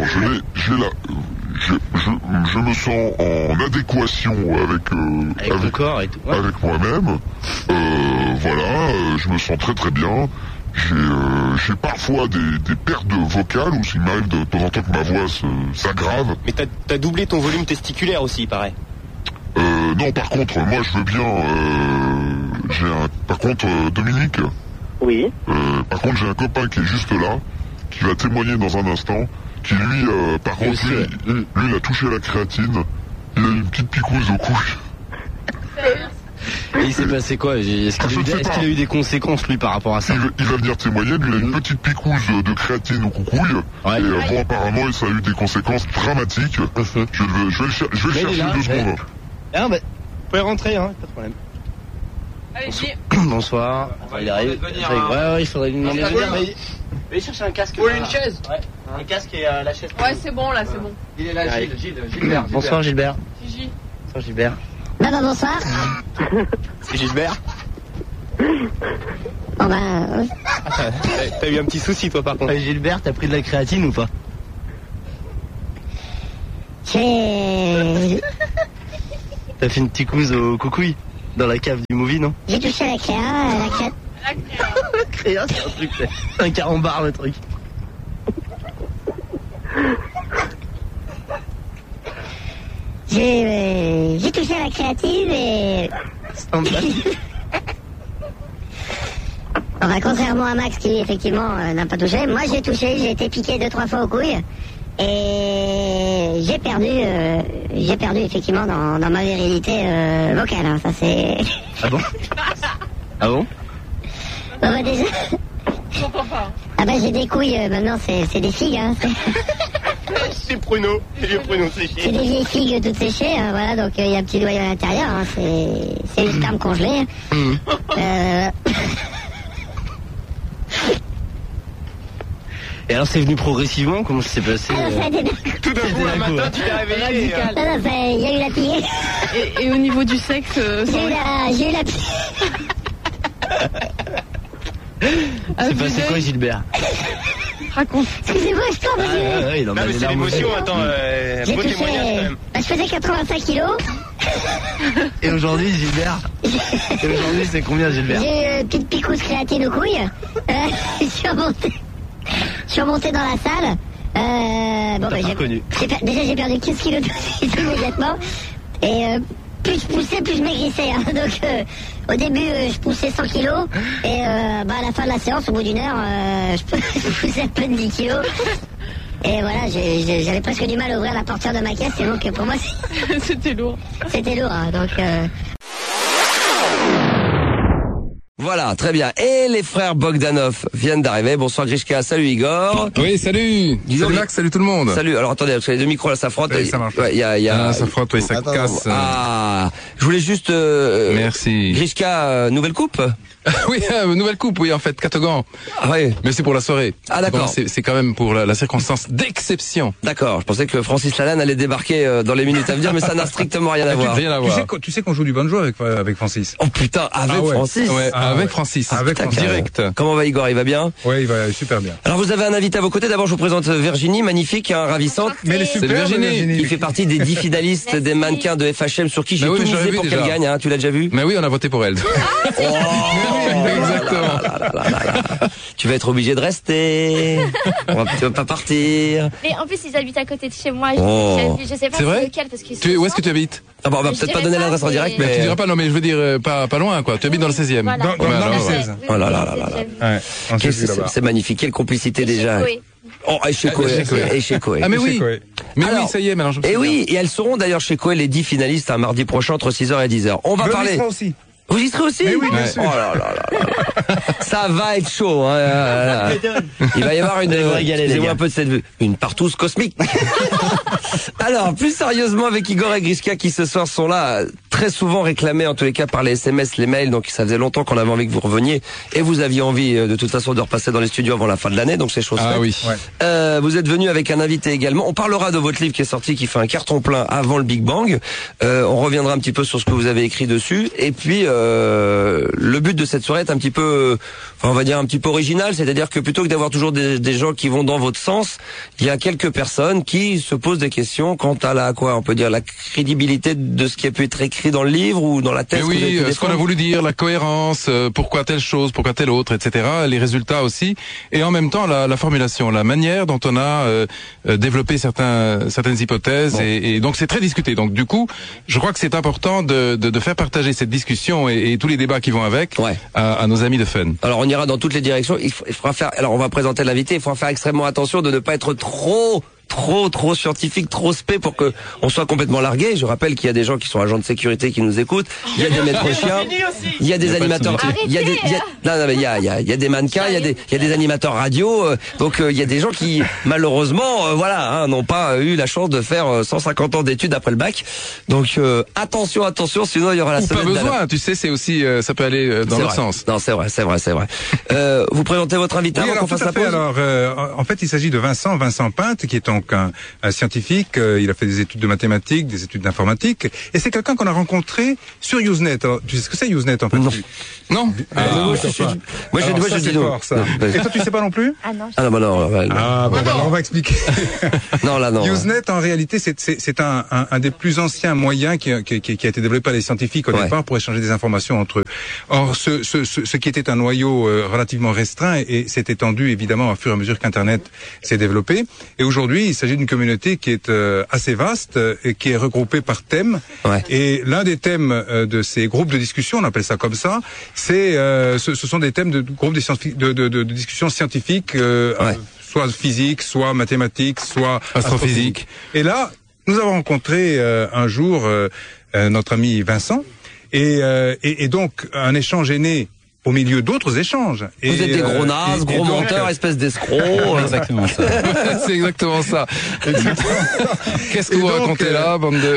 je me sens en adéquation avec le corps et tout. Ouais. Avec moi-même. Voilà, je me sens très très bien. J'ai parfois des pertes vocales où il m'arrive de temps en temps que ma voix s'aggrave. Mais t'as doublé ton volume testiculaire aussi, il paraît. Non, par contre, moi je veux bien... Par contre, Dominique. Oui. Par contre, j'ai un copain qui est juste là, qui va témoigner dans un instant, qui lui, par contre, lui, il a touché à la créatine, il a eu une petite picouse au cou. Et il s'est passé quoi? Est-ce qu'il a eu des conséquences, lui, par rapport à ça? Il va venir témoigner, lui, il a une petite picouse de créatine au coucouille, et bon, apparemment, ça a eu des conséquences dramatiques. Je vais le chercher 2 secondes. Ah bah, vous pouvez rentrer, hein, pas de problème. Allez, Bonsoir. Il arrive. Ouais, il faudrait lui demander de venir. Allez chercher un casque. Oui, une chaise. Ouais. Un casque et la chaise. Ouais, c'est bon, là, c'est bon. Il est là, Gilbert. Bonsoir, Gilbert. Gigi. Bonsoir, Gilbert. Bonsoir. C'est Gilbert. Bon ben... T'as eu un petit souci, toi, par contre. Gilbert, t'as pris de la créatine ou pas? J'ai T'as fait une petite couse au coucouille dans la cave du movie, non? touché la créa, La créa, c'est un truc, c'est un carambar, le truc. J'ai touché la créative et... Enfin, contrairement à Max qui effectivement n'a pas touché, moi j'ai touché, j'ai été piqué 2-3 fois aux couilles et j'ai perdu effectivement dans ma virilité vocale, hein, ça c'est... Ah bon? Ah bon? Bon bah déjà... J'entends pas. Ah bah j'ai des couilles, maintenant c'est des figues, hein. C'est pruneau, c'est des pruneaux séchés. C'est des vieilles figues toutes séchées, hein, voilà, donc il y a un petit noyau à l'intérieur, hein, c'est une sperme congelée. Et alors c'est venu progressivement? Comment ça s'est passé? Tout d'un coup, un matin, tu t'es réveillé. Il y a eu la pillée. Et au niveau du sexe, j'ai eu la pillée. C'est passé quoi, Gilbert? Raconte. Excusez-moi, je tombe. Non, mais c'est l'émotion, attends, beau témoignage quand même. Je faisais 85 kilos. Et aujourd'hui, Gilbert? Et aujourd'hui, c'est combien, Gilbert? J'ai eu une petite picousse créatine aux couilles. Je suis remonté dans la salle. Bon, bah, déjà, j'ai perdu 15 kilos immédiatement. Et plus je poussais, plus je maigrissais. Hein. Donc, au début, je poussais 100 kilos. Et à la fin de la séance, au bout d'une heure, je poussais à peine 10 kilos. Et voilà, j'avais presque du mal à ouvrir la portière de ma caisse. Et donc, pour moi, c'était lourd. C'était lourd, hein, donc... Voilà, très bien. Et les frères Bogdanov viennent d'arriver. Bonsoir Grishka, salut Igor. Oui, salut. Salut Max, salut tout le monde. Salut. Alors attendez, parce que les deux micros là, ça frotte. Oui, ça marche. Ouais, ça frotte, oui, ça casse. Ah, je voulais juste... Merci. Grishka, nouvelle coupe? Oui, nouvelle coupe, oui, en fait, Catogan. Ah oui. Mais c'est pour la soirée. Ah d'accord. C'est quand même pour la circonstance d'exception. D'accord, je pensais que Francis Lalanne allait débarquer dans les minutes à venir, mais ça n'a strictement rien à voir. Rien à voir. Tu sais qu'on joue du banjo avec Francis. Oh putain, avec Francis. Ouais, avec Francis. Avec Francis. Direct. Comment va Igor? Il va bien? Oui, il va super bien. Alors vous avez un invité à vos côtés. D'abord, je vous présente Virginie, magnifique, hein, ravissante. Mais elle est super, Virginie. Qui fait partie des 10 finalistes des mannequins de FHM sur qui j'ai tout misé pour qu'elle gagne. Hein, tu l'as déjà vu? Mais oui, on a voté pour elle. Exactement. Tu vas être obligé de rester. Tu vas pas partir. Mais en plus, ils habitent à côté de chez moi. Je sais pas lequel parce qu'ils où est-ce que tu habites? Ah bon, on va peut-être pas donner l'adresse en direct, mais... Tu diras pas, non, mais je veux dire, pas loin, quoi. Tu habites dans le 16e. Voilà. Dans le 16. Oh là là là là. C'est magnifique. Quelle complicité déjà. Oh, et chez Koé. Ah, mais oui. Mais oui, ça y est, maintenant je me souviens. Et oui, et elles seront d'ailleurs chez Koé les 10 finalistes un mardi prochain entre 6h et 10h. On va parler. Vous y serez aussi? Oui, bien sûr. Oh là là là. Ça va être chaud. Hein. Il va y avoir excusez-moi un peu de cette vue, une partouze cosmique. Alors, plus sérieusement, avec Igor et Grishka qui ce soir sont là, très souvent réclamés en tous les cas par les SMS, les mails. Donc ça faisait longtemps qu'on avait envie que vous reveniez et vous aviez envie de toute façon de repasser dans les studios avant la fin de l'année. Donc c'est chose faite. Ah oui. Vous êtes venu avec un invité également. On parlera de votre livre qui est sorti, qui fait un carton plein avant le Big Bang. On reviendra un petit peu sur ce que vous avez écrit dessus. Et puis le but de cette soirée est un petit peu, on va dire un petit peu original, c'est-à-dire que plutôt que d'avoir toujours des gens qui vont dans votre sens, il y a quelques personnes qui se posent des questions quant à la crédibilité de ce qui a pu être écrit dans le livre ou dans la thèse. Mais oui, ce qu'on a voulu dire, la cohérence, pourquoi telle chose, pourquoi telle autre, etc. Les résultats aussi, et en même temps la formulation, la manière dont on a développé certaines hypothèses, et donc c'est très discuté. Donc du coup, je crois que c'est important de faire partager cette discussion et tous les débats qui vont avec à nos amis de Fun. Alors on ira dans toutes les directions. Il faudra faire. Alors on va présenter l'invité. Il faudra faire extrêmement attention de ne pas être trop trop scientifique, trop spé pour que on soit complètement largué. Je rappelle qu'il y a des gens qui sont agents de sécurité qui nous écoutent. Il y a des maîtres chiens, il y a des animateurs, il y a des mannequins, il y a des animateurs radio. Donc il y a des gens qui malheureusement n'ont pas eu la chance de faire 150 ans d'études après le bac. Donc attention, sinon il y aura la semaine. Pas besoin, tu sais, c'est aussi ça peut aller dans l'autre sens. Non, c'est vrai. Vous présentez votre invité avant qu'on fasse la pause. Alors, en fait, il s'agit de Vincent Pinte, qui est donc un scientifique. Il a fait des études de mathématiques, des études d'informatique, et c'est quelqu'un qu'on a rencontré sur Usenet. Alors, tu sais ce que c'est Usenet en fait? Non. Moi, je dis non. Et toi, tu sais pas non plus? Ah non. On va expliquer. Non. Usenet, en réalité, c'est un des plus anciens moyens qui a été développé par les scientifiques au départ pour échanger des informations entre eux. Or, ce qui était un noyau relativement restreint et s'est étendu évidemment au fur et à mesure qu'Internet s'est développé. Et aujourd'hui, il s'agit d'une communauté qui est assez vaste et qui est regroupée par thèmes. Et l'un des thèmes de ces groupes de discussion, on appelle ça comme ça, ce sont des thèmes de groupes de discussion scientifiques, soit physique, soit mathématiques, soit astrophysique. Et là, nous avons rencontré un jour notre ami Vincent, et donc un échange est né au milieu d'autres échanges. Vous êtes des gros nazes, gros menteurs, espèce d'escrocs. Exactement ça. C'est exactement ça. Qu'est-ce que vous racontez là, bande de...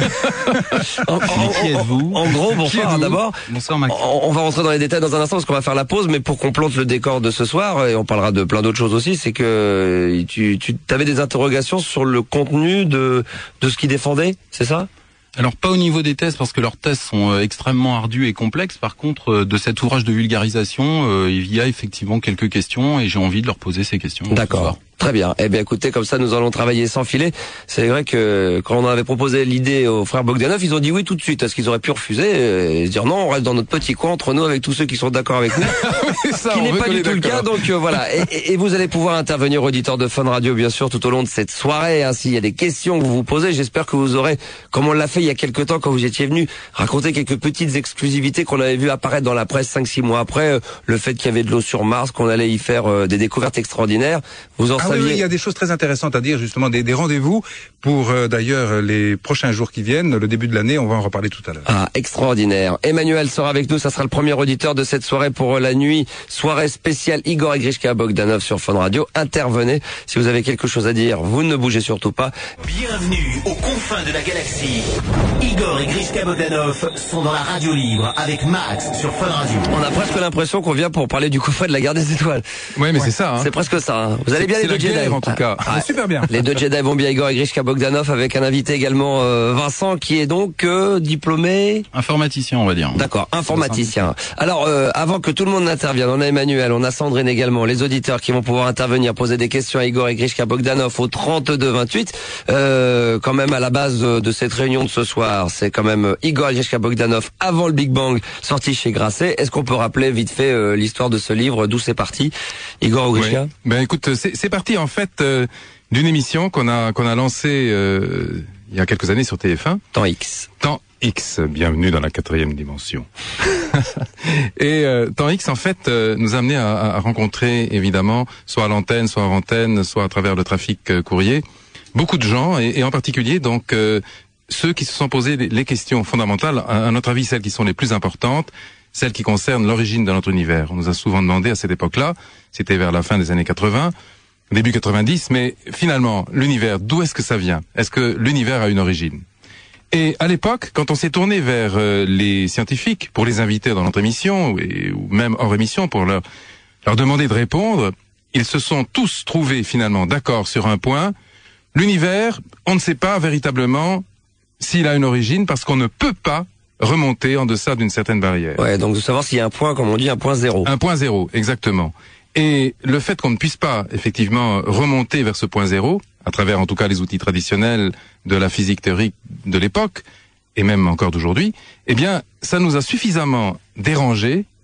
Qui êtes-vous? En gros, bonsoir d'abord. Bonsoir Max. On va rentrer dans les détails dans un instant parce qu'on va faire la pause, mais pour qu'on plante le décor de ce soir, et on parlera de plein d'autres choses aussi, c'est que tu avais des interrogations sur le contenu de ce qu'ils défendaient, c'est ça? Alors pas au niveau des thèses parce que leurs thèses sont extrêmement ardues et complexes. Par contre, de cet ouvrage de vulgarisation, il y a effectivement quelques questions et j'ai envie de leur poser ces questions. D'accord. Très bien. Eh bien, écoutez, comme ça, nous allons travailler sans filet. C'est vrai que quand on avait proposé l'idée aux frères Bogdanov, ils ont dit oui tout de suite, parce qu'ils auraient pu refuser et se dire non, on reste dans notre petit coin entre nous avec tous ceux qui sont d'accord avec nous. Ce qui n'est pas du tout le cas. Donc voilà. Et vous allez pouvoir intervenir, auditeurs de Fun Radio, bien sûr, tout au long de cette soirée. Hein, s'il y a des questions que vous vous posez, j'espère que vous aurez, comme on l'a fait il y a quelques temps quand vous étiez venu, raconter quelques petites exclusivités qu'on avait vu apparaître dans la presse 5-6 mois après, le fait qu'il y avait de l'eau sur Mars, qu'on allait y faire des découvertes extraordinaires. Vous en saviez? Oui, il y a des choses très intéressantes à dire, justement, des rendez-vous pour d'ailleurs les prochains jours qui viennent, le début de l'année, on va en reparler tout à l'heure. Ah, extraordinaire. Emmanuel sera avec nous, ça sera le premier auditeur de cette soirée pour la nuit, soirée spéciale Igor et Grishka Bogdanov sur Fun Radio. Intervenez, si vous avez quelque chose à dire, vous ne bougez surtout pas. Bienvenue aux confins de la galaxie. Igor et Grishka Bogdanov sont dans la radio libre avec Max sur Fun Radio. On a presque l'impression qu'on vient pour parler du coffret de la guerre des étoiles. Ouais, mais c'est ça. Hein. C'est presque ça. Hein. Vous allez bien les deux Jedi en tout cas. Super bien. Les deux Jedi vont bien, Igor et Grishka Bogdanov, avec un invité également, Vincent, qui est donc diplômé... Informaticien, on va dire. D'accord, informaticien. Alors, avant que tout le monde n'intervienne, on a Emmanuel, on a Sandrine également, les auditeurs qui vont pouvoir intervenir, poser des questions à Igor et Grishka Bogdanov au 32-28. Quand même, à la base de cette réunion de ce soir, c'est quand même Igor et Grishka Bogdanov avant le Big Bang, sorti chez Grasset. Est-ce qu'on peut rappeler vite fait l'histoire de ce livre, d'où c'est parti, Igor ou Grishka? Ben écoute, c'est parti en fait d'une émission qu'on a lancée il y a quelques années sur TF1. Temps X. Temps X, bienvenue dans la 4e dimension. Et Temps X, en fait, nous a amené à rencontrer, évidemment, soit à l'antenne, soit hors antenne, soit à travers le trafic courrier, beaucoup de gens, et en particulier, donc, ceux qui se sont posés les questions fondamentales, à notre avis, celles qui sont les plus importantes, celles qui concernent l'origine de notre univers. On nous a souvent demandé à cette époque-là, c'était vers la fin des années 80, début 90, mais finalement, l'univers, d'où est-ce que ça vient? Est-ce que l'univers a une origine? Et à l'époque, quand on s'est tourné vers les scientifiques pour les inviter dans notre émission, ou même hors émission, pour leur demander de répondre, ils se sont tous trouvés finalement d'accord sur un point. L'univers, on ne sait pas véritablement s'il a une origine, parce qu'on ne peut pas remonter en deçà d'une certaine barrière. Ouais, donc de savoir s'il y a un point, comme on dit, un point zéro. Un point zéro, exactement. Et le fait qu'on ne puisse pas, effectivement, remonter vers ce point zéro, à travers en tout cas les outils traditionnels de la physique théorique de l'époque, et même encore d'aujourd'hui, eh bien, ça nous a suffisamment dérangés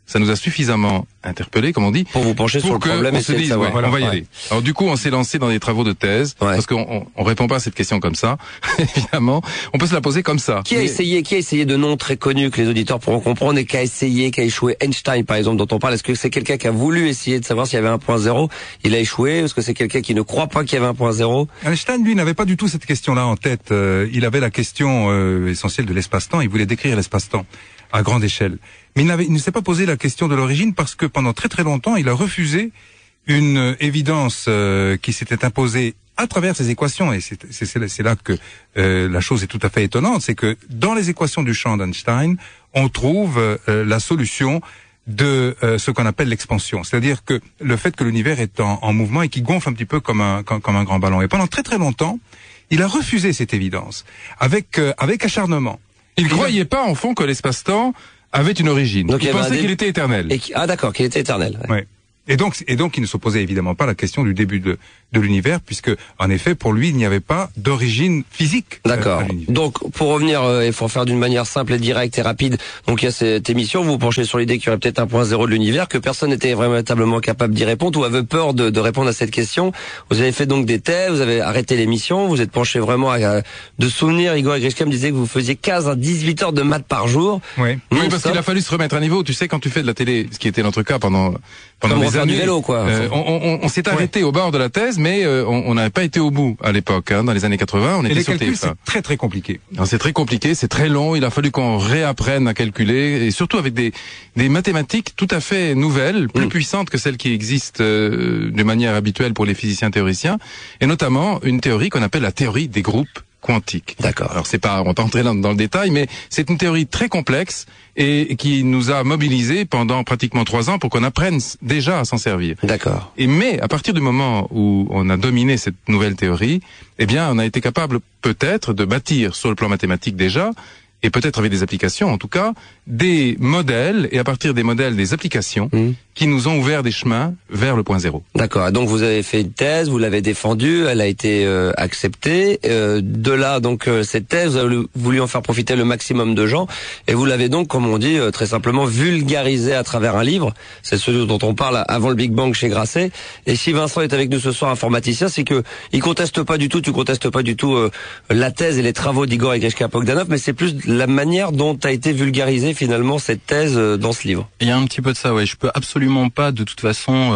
ça nous a suffisamment interpellé, comme on dit, pour vous pencher sur le problème et se dise, savoir. on va y aller. Alors du coup, on s'est lancé dans des travaux de thèse, parce qu'on répond pas à cette question comme ça, évidemment. On peut se la poser comme ça. Qui a essayé de noms très connus que les auditeurs pourront comprendre et qui a échoué? Einstein, par exemple, dont on parle. Est-ce que c'est quelqu'un qui a voulu essayer de savoir s'il y avait 1.0? Il a échoué? Est-ce que c'est quelqu'un qui ne croit pas qu'il y avait 1.0? Einstein, lui, n'avait pas du tout cette question-là en tête. Il avait la question essentielle de l'espace-temps. Il voulait décrire l'espace-temps à grande échelle. Mais il ne s'est pas posé la question de l'origine parce que pendant très très longtemps, il a refusé une évidence qui s'était imposée à travers ces équations. Et c'est là que la chose est tout à fait étonnante. C'est que dans les équations du champ d'Einstein, on trouve la solution de ce qu'on appelle l'expansion. C'est-à-dire que le fait que l'univers est en mouvement et qui gonfle un petit peu comme un grand ballon. Et pendant très très longtemps, il a refusé cette évidence avec acharnement. Il croyait pas, en fond, que l'espace-temps avait une origine. Donc, il pensait qu'il était éternel. D'accord, qu'il était éternel. Ouais. Et donc, il ne s'opposait évidemment pas à la question du début de l'univers, puisque, en effet, pour lui, il n'y avait pas d'origine physique. D'accord. Donc, pour revenir, et pour faire d'une manière simple et directe et rapide, donc il y a cette émission, vous vous penchez sur l'idée qu'il y aurait peut-être 1.0 de l'univers, que personne n'était véritablement capable d'y répondre ou avait peur de répondre à cette question. Vous avez fait donc des thèses, vous avez arrêté l'émission, vous êtes penché vraiment de souvenirs. Igor Grishka me disait que vous faisiez 15 à 18 heures de maths par jour. Oui, parce qu'il a fallu se remettre à niveau. Tu sais, quand tu fais de la télé, ce qui était notre cas pendant des années, vélo, quoi. On s'est arrêté au bord de la thèse, mais on n'avait pas été au bout à l'époque. Dans les années 80, on était sur TF1. Les calculs, c'est très très compliqué. C'est très compliqué, c'est très long. Il a fallu qu'on réapprenne à calculer, et surtout avec des mathématiques tout à fait nouvelles, plus puissantes que celles qui existent de manière habituelle pour les physiciens théoriciens, et notamment une théorie qu'on appelle la théorie des groupes quantique. D'accord. Alors on va pas entrer dans le détail, mais c'est une théorie très complexe et qui nous a mobilisés pendant pratiquement 3 ans pour qu'on apprenne déjà à s'en servir. D'accord. Mais à partir du moment où on a dominé cette nouvelle théorie, eh bien, on a été capable peut-être de bâtir sur le plan mathématique déjà, et peut-être avec des applications en tout cas, des modèles, et à partir des modèles, des applications qui nous ont ouvert des chemins vers le point zéro. D'accord. Donc vous avez fait une thèse, vous l'avez défendue, elle a été acceptée. De là, donc cette thèse, vous avez voulu en faire profiter le maximum de gens, et vous l'avez donc, comme on dit très simplement, vulgarisée à travers un livre. C'est celui dont on parle avant le Big Bang chez Grasset. Et si Vincent est avec nous ce soir, informaticien, c'est que il conteste pas du tout, tu contestes pas du tout la thèse et les travaux d'Igor et Grishka-Bogdanov, mais c'est plus la manière dont a été vulgarisée finalement cette thèse dans ce livre. Il y a un petit peu de ça, ouais. Je peux absolument pas de toute façon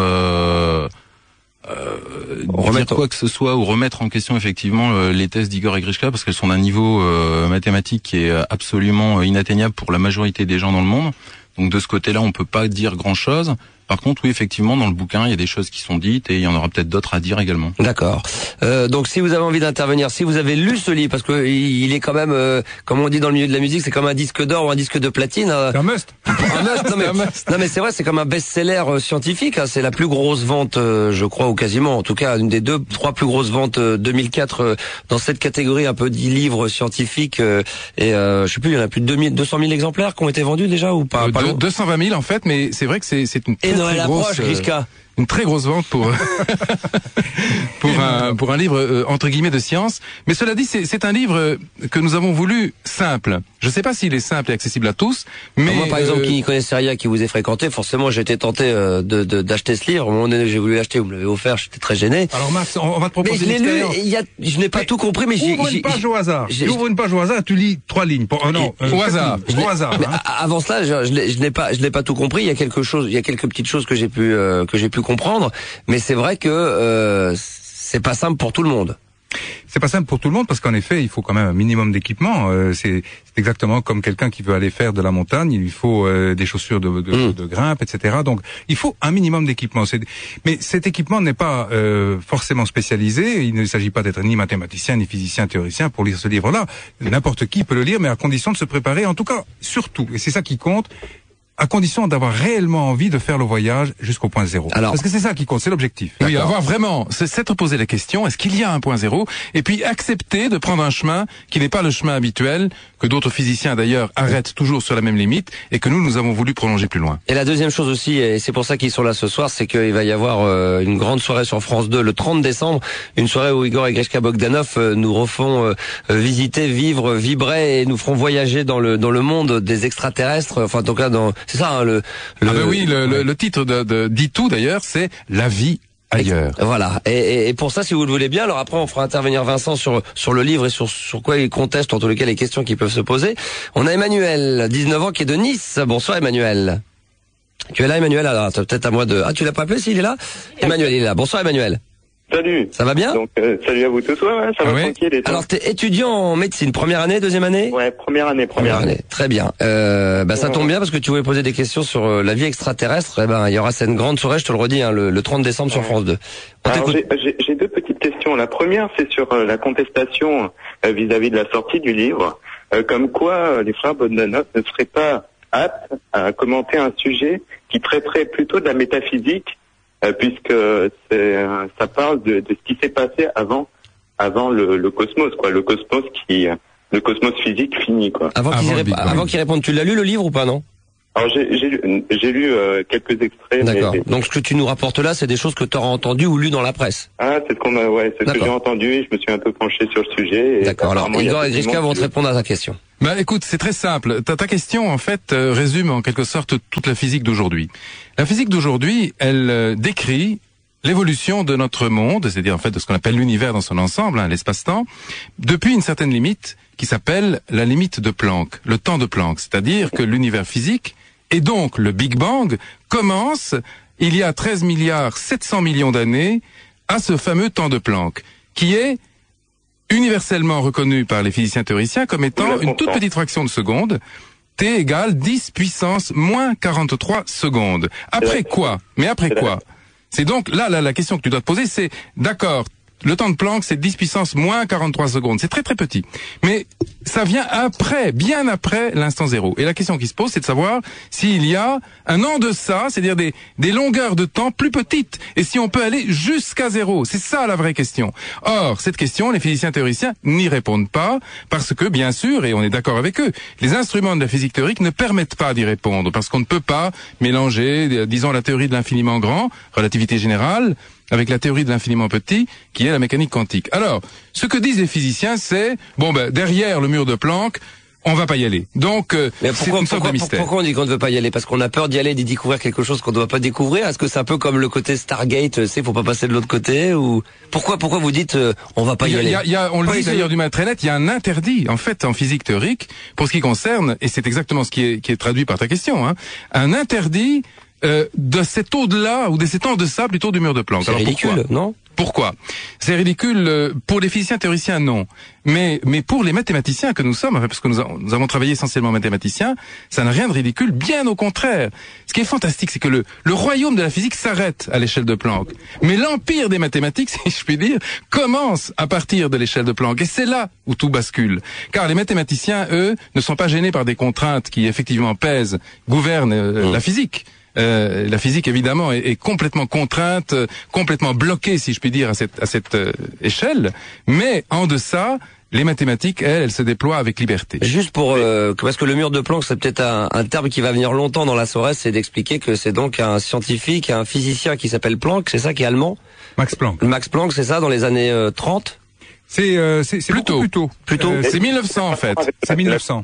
dire quoi que ce soit ou remettre en question effectivement les thèses d'Igor et Grishka, parce qu'elles sont d'un niveau mathématique qui est absolument inatteignable pour la majorité des gens dans le monde. Donc de ce côté-là, on peut pas dire grand-chose. Par contre, oui, effectivement, dans le bouquin, il y a des choses qui sont dites et il y en aura peut-être d'autres à dire également. D'accord. Donc, si vous avez envie d'intervenir, si vous avez lu ce livre, parce que il est quand même, comme on dit dans le milieu de la musique, c'est comme un disque d'or ou un disque de platine. C'est un must. Un must. Non mais c'est vrai, c'est comme un best-seller scientifique. Hein. C'est la plus grosse vente, je crois, ou quasiment, en tout cas, une des 3 plus grosses ventes 2004 dans cette catégorie un peu dit livres scientifiques. Et je sais plus, il y en a plus de 200 000 exemplaires qui ont été vendus déjà ou pas, 220 000 en fait, mais c'est vrai que c'est une très grosse, une très grosse vente pour pour un livre entre guillemets de science. Mais cela dit, c'est un livre que nous avons voulu simple. Je ne sais pas s'il est simple et accessible à tous, mais moi par exemple qui n'y connaissais rien, qui vous ai fréquenté, forcément j'ai été tenté d'acheter ce livre. À un moment donné, j'ai voulu l'acheter, vous me l'avez offert, j'étais très gêné. Alors Max, on va te proposer une expérience. Je n'ai pas tout compris, mais ouvre une page au hasard. Ouvre une page au hasard, tu lis 3 lignes. Au hasard. Au hasard. Mais avant cela, je n'ai pas tout compris. Il y a quelques petites choses que j'ai pu comprendre, mais c'est vrai que c'est pas simple pour tout le monde. C'est pas simple pour tout le monde parce qu'en effet, il faut quand même un minimum d'équipement. C'est exactement comme quelqu'un qui veut aller faire de la montagne, il lui faut des chaussures de grimpe, etc. Donc, il faut un minimum d'équipement. Mais cet équipement n'est pas forcément spécialisé. Il ne s'agit pas d'être ni mathématicien, ni physicien, théoricien pour lire ce livre-là. N'importe qui peut le lire, mais à condition de se préparer, en tout cas, surtout. Et c'est ça qui compte. À condition d'avoir réellement envie de faire le voyage jusqu'au point zéro. Parce que c'est ça qui compte, c'est l'objectif. Oui, avoir vraiment, s'être posé la question, est-ce qu'il y a un point zéro? Et puis accepter de prendre un chemin qui n'est pas le chemin habituel, que d'autres physiciens d'ailleurs arrêtent toujours sur la même limite, et que nous avons voulu prolonger plus loin. Et la deuxième chose aussi, et c'est pour ça qu'ils sont là ce soir, c'est qu'il va y avoir une grande soirée sur France 2 le 30 décembre, une soirée où Igor et Grishka-Bogdanov nous refont visiter, vibrer, et nous feront voyager dans le monde des extraterrestres, enfin en tout cas C'est ça, hein, Ah ben oui, le titre de dit tout d'ailleurs, c'est La vie ailleurs. Voilà. Et pour ça, si vous le voulez bien, alors après on fera intervenir Vincent sur le livre et sur quoi il conteste, en tous les cas les questions qui peuvent se poser. On a Emmanuel, 19 ans, qui est de Nice. Bonsoir Emmanuel. Tu es là Emmanuel? Alors c'est peut-être à moi de... Ah, tu l'as pas appelé s'il est là? Emmanuel, il est là. Bonsoir Emmanuel. Salut. Ça va bien? Donc salut à vous tous. Ouais, ça va tranquille. Et toi? Alors t'es étudiant en médecine, première année, deuxième année? Ouais, première année. Très bien. Ça tombe bien parce que tu voulais poser des questions sur la vie extraterrestre. Eh ben il y aura cette grande soirée, je te le redis, hein, le 30 décembre sur France 2. Alors j'ai deux petites questions. La première, c'est sur la contestation vis-à-vis de la sortie du livre, comme quoi les frères Bogdanov ne seraient pas aptes à commenter un sujet qui traiterait plutôt de la métaphysique. Puisque ça parle de ce qui s'est passé avant le cosmos, quoi, le cosmos physique fini, quoi. Avant qu'il réponde, tu l'as lu le livre ou pas, non? Alors j'ai lu quelques extraits. D'accord. Donc ce que tu nous rapportes là, c'est des choses que tu auras entendues ou lues dans la presse. Ah, c'est ce que j'ai entendu et je me suis un peu penché sur le sujet. D'accord. Alors Igor et Grishka vont te répondre à ta question. Bah écoute, c'est très simple. Ta question en fait résume en quelque sorte toute la physique d'aujourd'hui. La physique d'aujourd'hui, elle décrit l'évolution de notre monde, c'est-à-dire en fait de ce qu'on appelle l'univers dans son ensemble, hein, l'espace-temps, depuis une certaine limite qui s'appelle la limite de Planck, le temps de Planck, c'est-à-dire que l'univers physique et donc le Big Bang commence il y a 13 milliards 700 millions d'années à ce fameux temps de Planck, qui est universellement reconnu par les physiciens théoriciens comme étant une toute petite fraction de seconde, t égale 10 puissance moins 43 secondes. Après quoi? Mais après quoi? C'est donc là la question que tu dois te poser, c'est d'accord, le temps de Planck c'est 10 puissance moins 43 secondes, c'est très très petit. Mais ça vient après, bien après l'instant zéro. Et la question qui se pose, c'est de savoir s'il y a un en deçà, c'est-à-dire des longueurs de temps plus petites, et si on peut aller jusqu'à zéro. C'est ça la vraie question. Or, cette question, les physiciens théoriciens n'y répondent pas, parce que, bien sûr, et on est d'accord avec eux, les instruments de la physique théorique ne permettent pas d'y répondre, parce qu'on ne peut pas mélanger, disons, la théorie de l'infiniment grand, relativité générale, avec la théorie de l'infiniment petit, qui est la mécanique quantique. Alors, ce que disent les physiciens, c'est, derrière le mur de Planck, on va pas y aller. Donc, c'est une sorte de mystère. Pourquoi on dit qu'on ne veut pas y aller? Parce qu'on a peur d'y aller, d'y découvrir quelque chose qu'on ne doit pas découvrir? Est-ce que c'est un peu comme le côté Stargate, faut pas passer de l'autre côté? Ou pourquoi vous dites on va pas y aller? On le dit d'ailleurs d'une manière très nette, il y a un interdit, en fait, en physique théorique, pour ce qui concerne, et c'est exactement ce qui est traduit par ta question, hein, un interdit de cet au-delà, ou de cet en deçà plutôt du mur de Planck. C'est ridicule, non? Pourquoi? C'est ridicule pour les physiciens théoriciens, non. Mais pour les mathématiciens que nous sommes, parce que nous avons travaillé essentiellement en mathématiciens, ça n'a rien de ridicule, bien au contraire. Ce qui est fantastique, c'est que le royaume de la physique s'arrête à l'échelle de Planck. Mais l'empire des mathématiques, si je puis dire, commence à partir de l'échelle de Planck. Et c'est là où tout bascule. Car les mathématiciens, eux, ne sont pas gênés par des contraintes qui effectivement pèsent, gouvernent la physique. La physique évidemment est complètement contrainte, complètement bloquée si je puis dire à cette échelle, mais en deçà, les mathématiques, elles se déploient avec liberté. Juste pour parce que le mur de Planck, c'est peut-être un terme qui va venir longtemps dans la soirée, c'est d'expliquer que c'est donc un scientifique, un physicien qui s'appelle Planck, c'est ça qui est allemand? Max Planck. Max Planck, c'est ça, dans les années 30? C'est plutôt. C'est 1900 en fait. C'est 1900.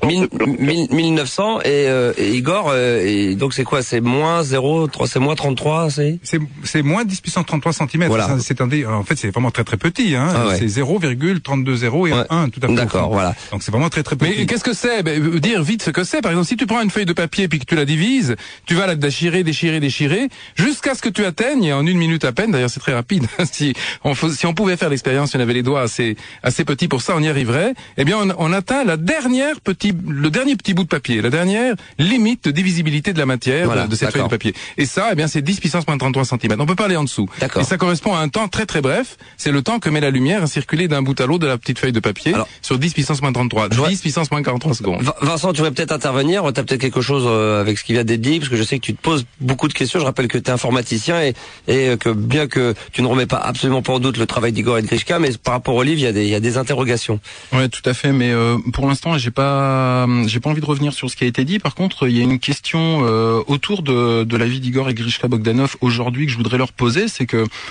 1900 et Igor, et donc c'est quoi? C'est moins 0,3, c'est moins 33, c'est moins 10 puissance 33 cm. Voilà. En fait, c'est vraiment très très petit, hein. Ah ouais. C'est 0,320 et 1 tout à fait. D'accord, voilà. Donc c'est vraiment très très petit. Mais qu'est-ce que c'est? Dire vite ce que c'est. Par exemple, si tu prends une feuille de papier puis que tu la divises, tu vas la déchirer jusqu'à ce que tu atteignes, en 1 minute à peine, d'ailleurs c'est très rapide. Si on pouvait faire l'expérience, si on avait les doigts assez petit pour ça, on y arriverait. Eh bien, on atteint le dernier petit bout de papier, la dernière limite de divisibilité de la matière de cette feuille de papier. Et ça, eh bien, c'est 10 puissance moins 33 cm. On peut pas aller en dessous. Et ça correspond à un temps très très bref. C'est le temps que met la lumière à circuler d'un bout à l'autre de la petite feuille de papier sur 10 puissance moins 33. 10 puissance moins 43 secondes. Vincent, tu voudrais peut-être intervenir. T'as peut-être quelque chose avec ce qui vient d'être dit, parce que je sais que tu te poses beaucoup de questions. Je rappelle que tu es informaticien et que bien que tu ne remets pas absolument pas en doute le travail d'Igor et de Grishka, mais par rapport au livre, il y a des interrogations. Ouais, tout à fait, mais pour l'instant, j'ai pas envie de revenir sur ce qui a été dit. Par contre, il y a une question autour de la vie d'Igor et Grishka Bogdanov aujourd'hui que je voudrais leur poser, c'est que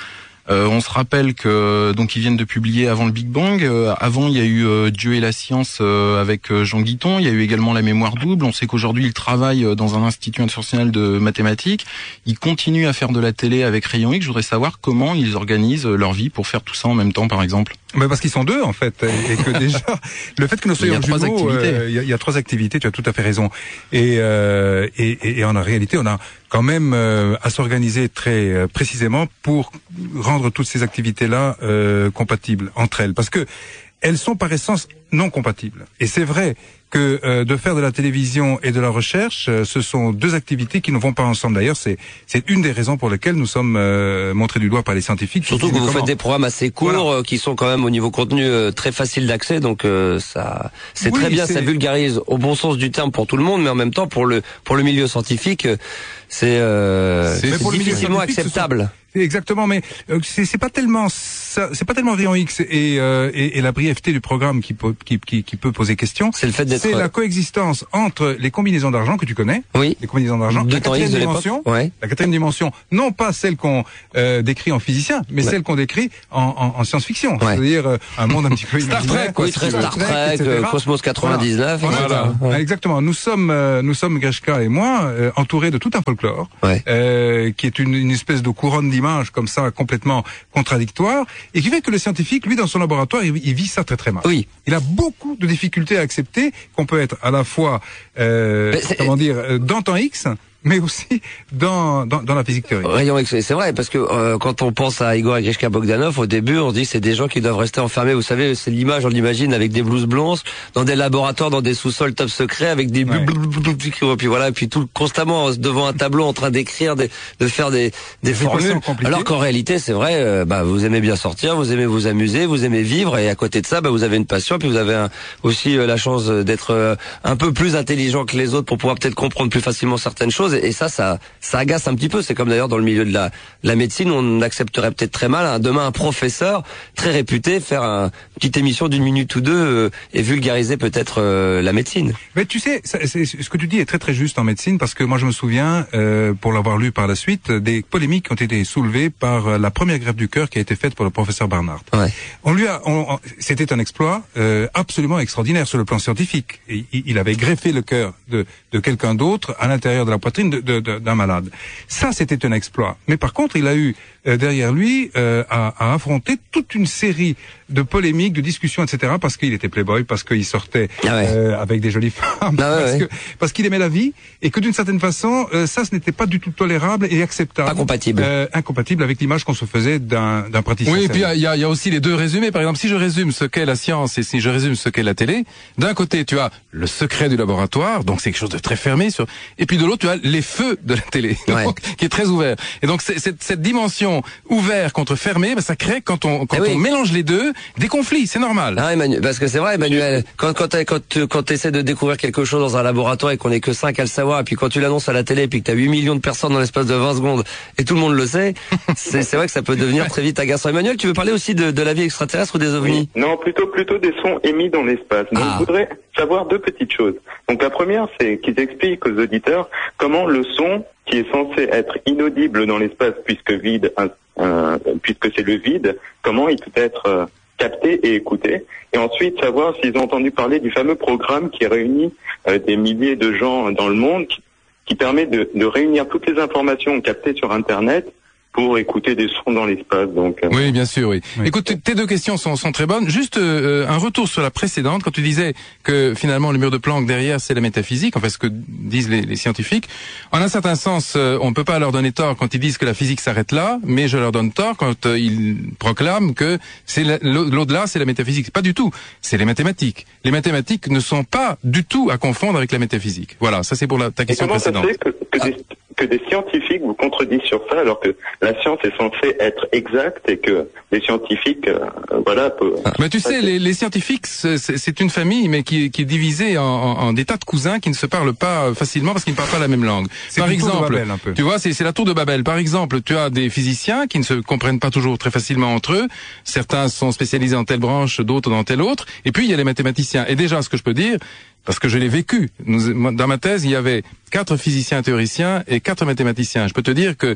On se rappelle que donc ils viennent de publier avant le Big Bang. Avant, il y a eu Dieu et la science avec Jean Guiton. Il y a eu également La mémoire double. On sait qu'aujourd'hui, ils travaillent dans un institut international de mathématiques. Ils continuent à faire de la télé avec Rayon X. Je voudrais savoir comment ils organisent leur vie pour faire tout ça en même temps, par exemple. Mais parce qu'ils sont deux en fait, et que déjà le fait que nous soyons jumeaux, il y a 3 activités. Tu as tout à fait raison. Et en réalité, on a quand même à s'organiser très précisément pour rendre toutes ces activités-là compatibles entre elles, parce que elles sont par essence non compatibles. Et c'est vrai que de faire de la télévision et de la recherche, ce sont 2 activités qui ne vont pas ensemble. D'ailleurs, c'est une des raisons pour lesquelles nous sommes montrés du doigt par les scientifiques. Surtout que vous faites des programmes assez courts, qui sont quand même au niveau contenu très facile d'accès, donc ça c'est très bien, ça vulgarise au bon sens du terme pour tout le monde, mais en même temps pour le milieu scientifique, c'est difficilement acceptable. Exactement, mais c'est pas tellement ça, c'est pas tellement Rayon X et la brièveté du programme qui peut poser question. C'est le fait d'être. C'est la coexistence entre les combinaisons d'argent que tu connais. Oui. Les combinaisons d'argent. La quatrième dimension. Ouais. La 4e dimension, non pas celle qu'on décrit en physicien, mais celle qu'on décrit en science-fiction. Ouais. C'est-à-dire un monde un petit peu Star Trek, quoi. Oui, très Star Trek, Cosmos 99. Voilà. Ouais. Exactement. Nous sommes Grishka et moi entourés de tout un folklore, qui est une espèce de couronne d'images comme ça complètement contradictoire, et qui fait que le scientifique, lui, dans son laboratoire, il vit ça très très mal. Oui. Il a beaucoup de difficultés à accepter qu'on peut être à la fois dans temps X, mais aussi dans la physique théorique. Rayon X, c'est vrai, parce que quand on pense à Igor et Grishka Bogdanov, au début, on se dit que c'est des gens qui doivent rester enfermés. Vous savez, c'est l'image, on l'imagine, avec des blouses blanches, dans des laboratoires, dans des sous-sols top secrets, avec des puis voilà, puis tout constamment devant un tableau en train d'écrire, de faire des formules. Alors qu'en réalité, c'est vrai, vous aimez bien sortir, vous aimez vous amuser, vous aimez vivre, et à côté de ça, vous avez une passion, puis vous avez aussi la chance d'être un peu plus intelligent que les autres pour pouvoir peut-être comprendre plus facilement certaines choses. Et ça agace un petit peu. C'est comme d'ailleurs dans le milieu de la médecine, on accepterait peut-être très mal demain un professeur très réputé faire une petite émission d'1 minute ou 2 et vulgariser peut-être la médecine. Mais tu sais, ce que tu dis est très très juste en médecine, parce que moi je me souviens, pour l'avoir lu par la suite, des polémiques qui ont été soulevées par la première greffe du cœur qui a été faite pour le professeur Barnard. Ouais. C'était un exploit absolument extraordinaire sur le plan scientifique. Il avait greffé le cœur de quelqu'un d'autre à l'intérieur de la poitrine d'un malade. Ça, c'était un exploit. Mais par contre, il a eu derrière lui à affronter toute une série de polémiques, de discussions, etc. parce qu'il était playboy, parce qu'il sortait avec des jolies femmes, parce qu'il aimait la vie, et que d'une certaine façon, ça, ce n'était pas du tout tolérable et acceptable. Incompatible avec l'image qu'on se faisait d'un praticien. Oui, et puis il y a aussi les deux résumés. Par exemple, si je résume ce qu'est la science et si je résume ce qu'est la télé, d'un côté, tu as le secret du laboratoire, donc c'est quelque chose de très fermé, et puis de l'autre, tu as les feux de la télé, donc, qui est très ouvert. Et donc cette dimension ouvert contre fermé, ça crée quand on mélange les deux des conflits, c'est normal. Ah, Emmanuel, parce que c'est vrai, Emmanuel, quand tu essaies de découvrir quelque chose dans un laboratoire et qu'on n'est que 5 à le savoir, et puis quand tu l'annonces à la télé et puis que tu as 8 millions de personnes dans l'espace de 20 secondes et tout le monde le sait, c'est vrai que ça peut devenir très vite agaçant. Emmanuel, tu veux parler aussi de la vie extraterrestre ou des ovnis? Non, plutôt des sons émis dans l'espace. Donc je voudrais savoir 2 petites choses. Donc la première, c'est qu'ils expliquent aux auditeurs comment le son qui est censé être inaudible dans l'espace puisque c'est le vide, comment il peut être capté et écouté. Et ensuite savoir s'ils ont entendu parler du fameux programme qui réunit des milliers de gens dans le monde, qui permet de réunir toutes les informations captées sur Internet pour écouter des sons dans l'espace. Donc oui, bien sûr, oui. Écoute, tes 2 questions sont très bonnes. Juste un retour sur la précédente, quand tu disais que finalement le mur de Planck derrière c'est la métaphysique, enfin ce que disent les scientifiques. En un certain sens, on ne peut pas leur donner tort quand ils disent que la physique s'arrête là, mais je leur donne tort quand ils proclament que c'est l'au-delà, c'est la métaphysique. Pas du tout. C'est les mathématiques. Les mathématiques ne sont pas du tout à confondre avec la métaphysique. Voilà, ça c'est pour ta question précédente. Que des scientifiques vous contredisent sur ça, alors que la science est censée être exacte et que les scientifiques, Mais tu sais, les scientifiques, c'est une famille, mais qui est divisée en des tas de cousins qui ne se parlent pas facilement parce qu'ils ne parlent pas la même langue. Par exemple, tu vois, c'est la tour de Babel. Par exemple, tu as des physiciens qui ne se comprennent pas toujours très facilement entre eux. Certains sont spécialisés en telle branche, d'autres dans telle autre. Et puis il y a les mathématiciens. Et déjà, ce que je peux dire, parce que je l'ai vécu. Dans ma thèse, il y avait 4 physiciens théoriciens et 4 mathématiciens. Je peux te dire que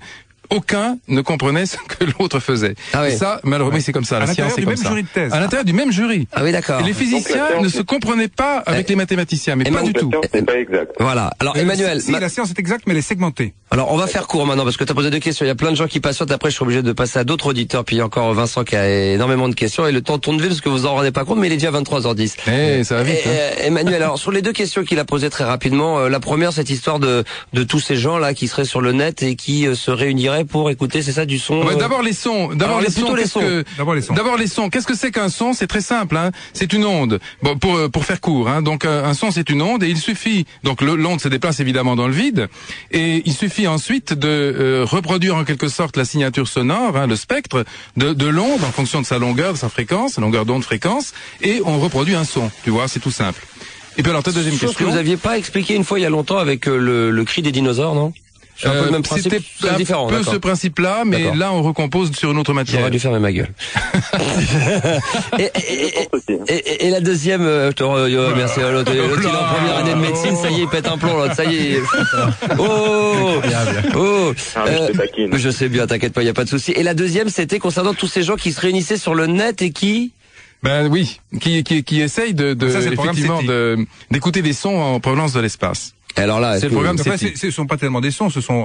aucun ne comprenait ce que l'autre faisait. Ah oui. Et ça, malheureusement, c'est comme ça. La science, c'est comme ça. À l'intérieur du même jury. Ah oui, d'accord. Et les physiciens ne se comprenaient pas avec les mathématiciens, mais pas du tout. C'est pas exact. Voilà. Alors, Emmanuel. Si, la science est exacte, mais elle est segmentée. Alors, on va faire court maintenant, parce que tu as posé 2 questions. Il y a plein de gens qui patientent. Après, je suis obligé de passer à d'autres auditeurs. Puis il y a encore Vincent qui a énormément de questions. Et le temps tourne vite, parce que vous en rendez pas compte, mais il est déjà 23h10. Ça va vite. Emmanuel, alors, sur les 2 questions qu'il a posées très rapidement, la première, cette histoire de tous ces gens-là qui seraient sur le net et qui se réuniraient pour écouter, c'est ça, du son? D'abord les sons. D'abord les sons. D'abord les sons. Qu'est-ce que c'est qu'un son? C'est très simple, hein. C'est une onde. Bon, pour faire court, hein. Donc, un son, c'est une onde, et il suffit, donc l'onde se déplace évidemment dans le vide, et il suffit ensuite de reproduire en quelque sorte la signature sonore, hein, le spectre de l'onde en fonction de sa longueur, de sa fréquence, sa longueur d'onde, fréquence, et on reproduit un son. Tu vois, c'est tout simple. Et puis alors ta deuxième question. Que vous aviez pas expliqué une fois il y a longtemps avec le cri des dinosaures, non? C'est un peu le même principe. C'était différent, un peu ce principe-là, mais là on recompose sur une autre matière. J'aurais dû fermer ma gueule. et la deuxième, merci à l'autre. L'autre, il est en première année de médecine, ça y est, il pète un plomb, l'autre, ça y est. Je sais bien, t'inquiète pas, il y a pas de souci. Et la deuxième, c'était concernant tous ces gens qui se réunissaient sur le net et qui... Ben oui, qui essayent effectivement d'écouter des sons en provenance de l'espace. Alors là, ce sont pas tellement des sons, ce sont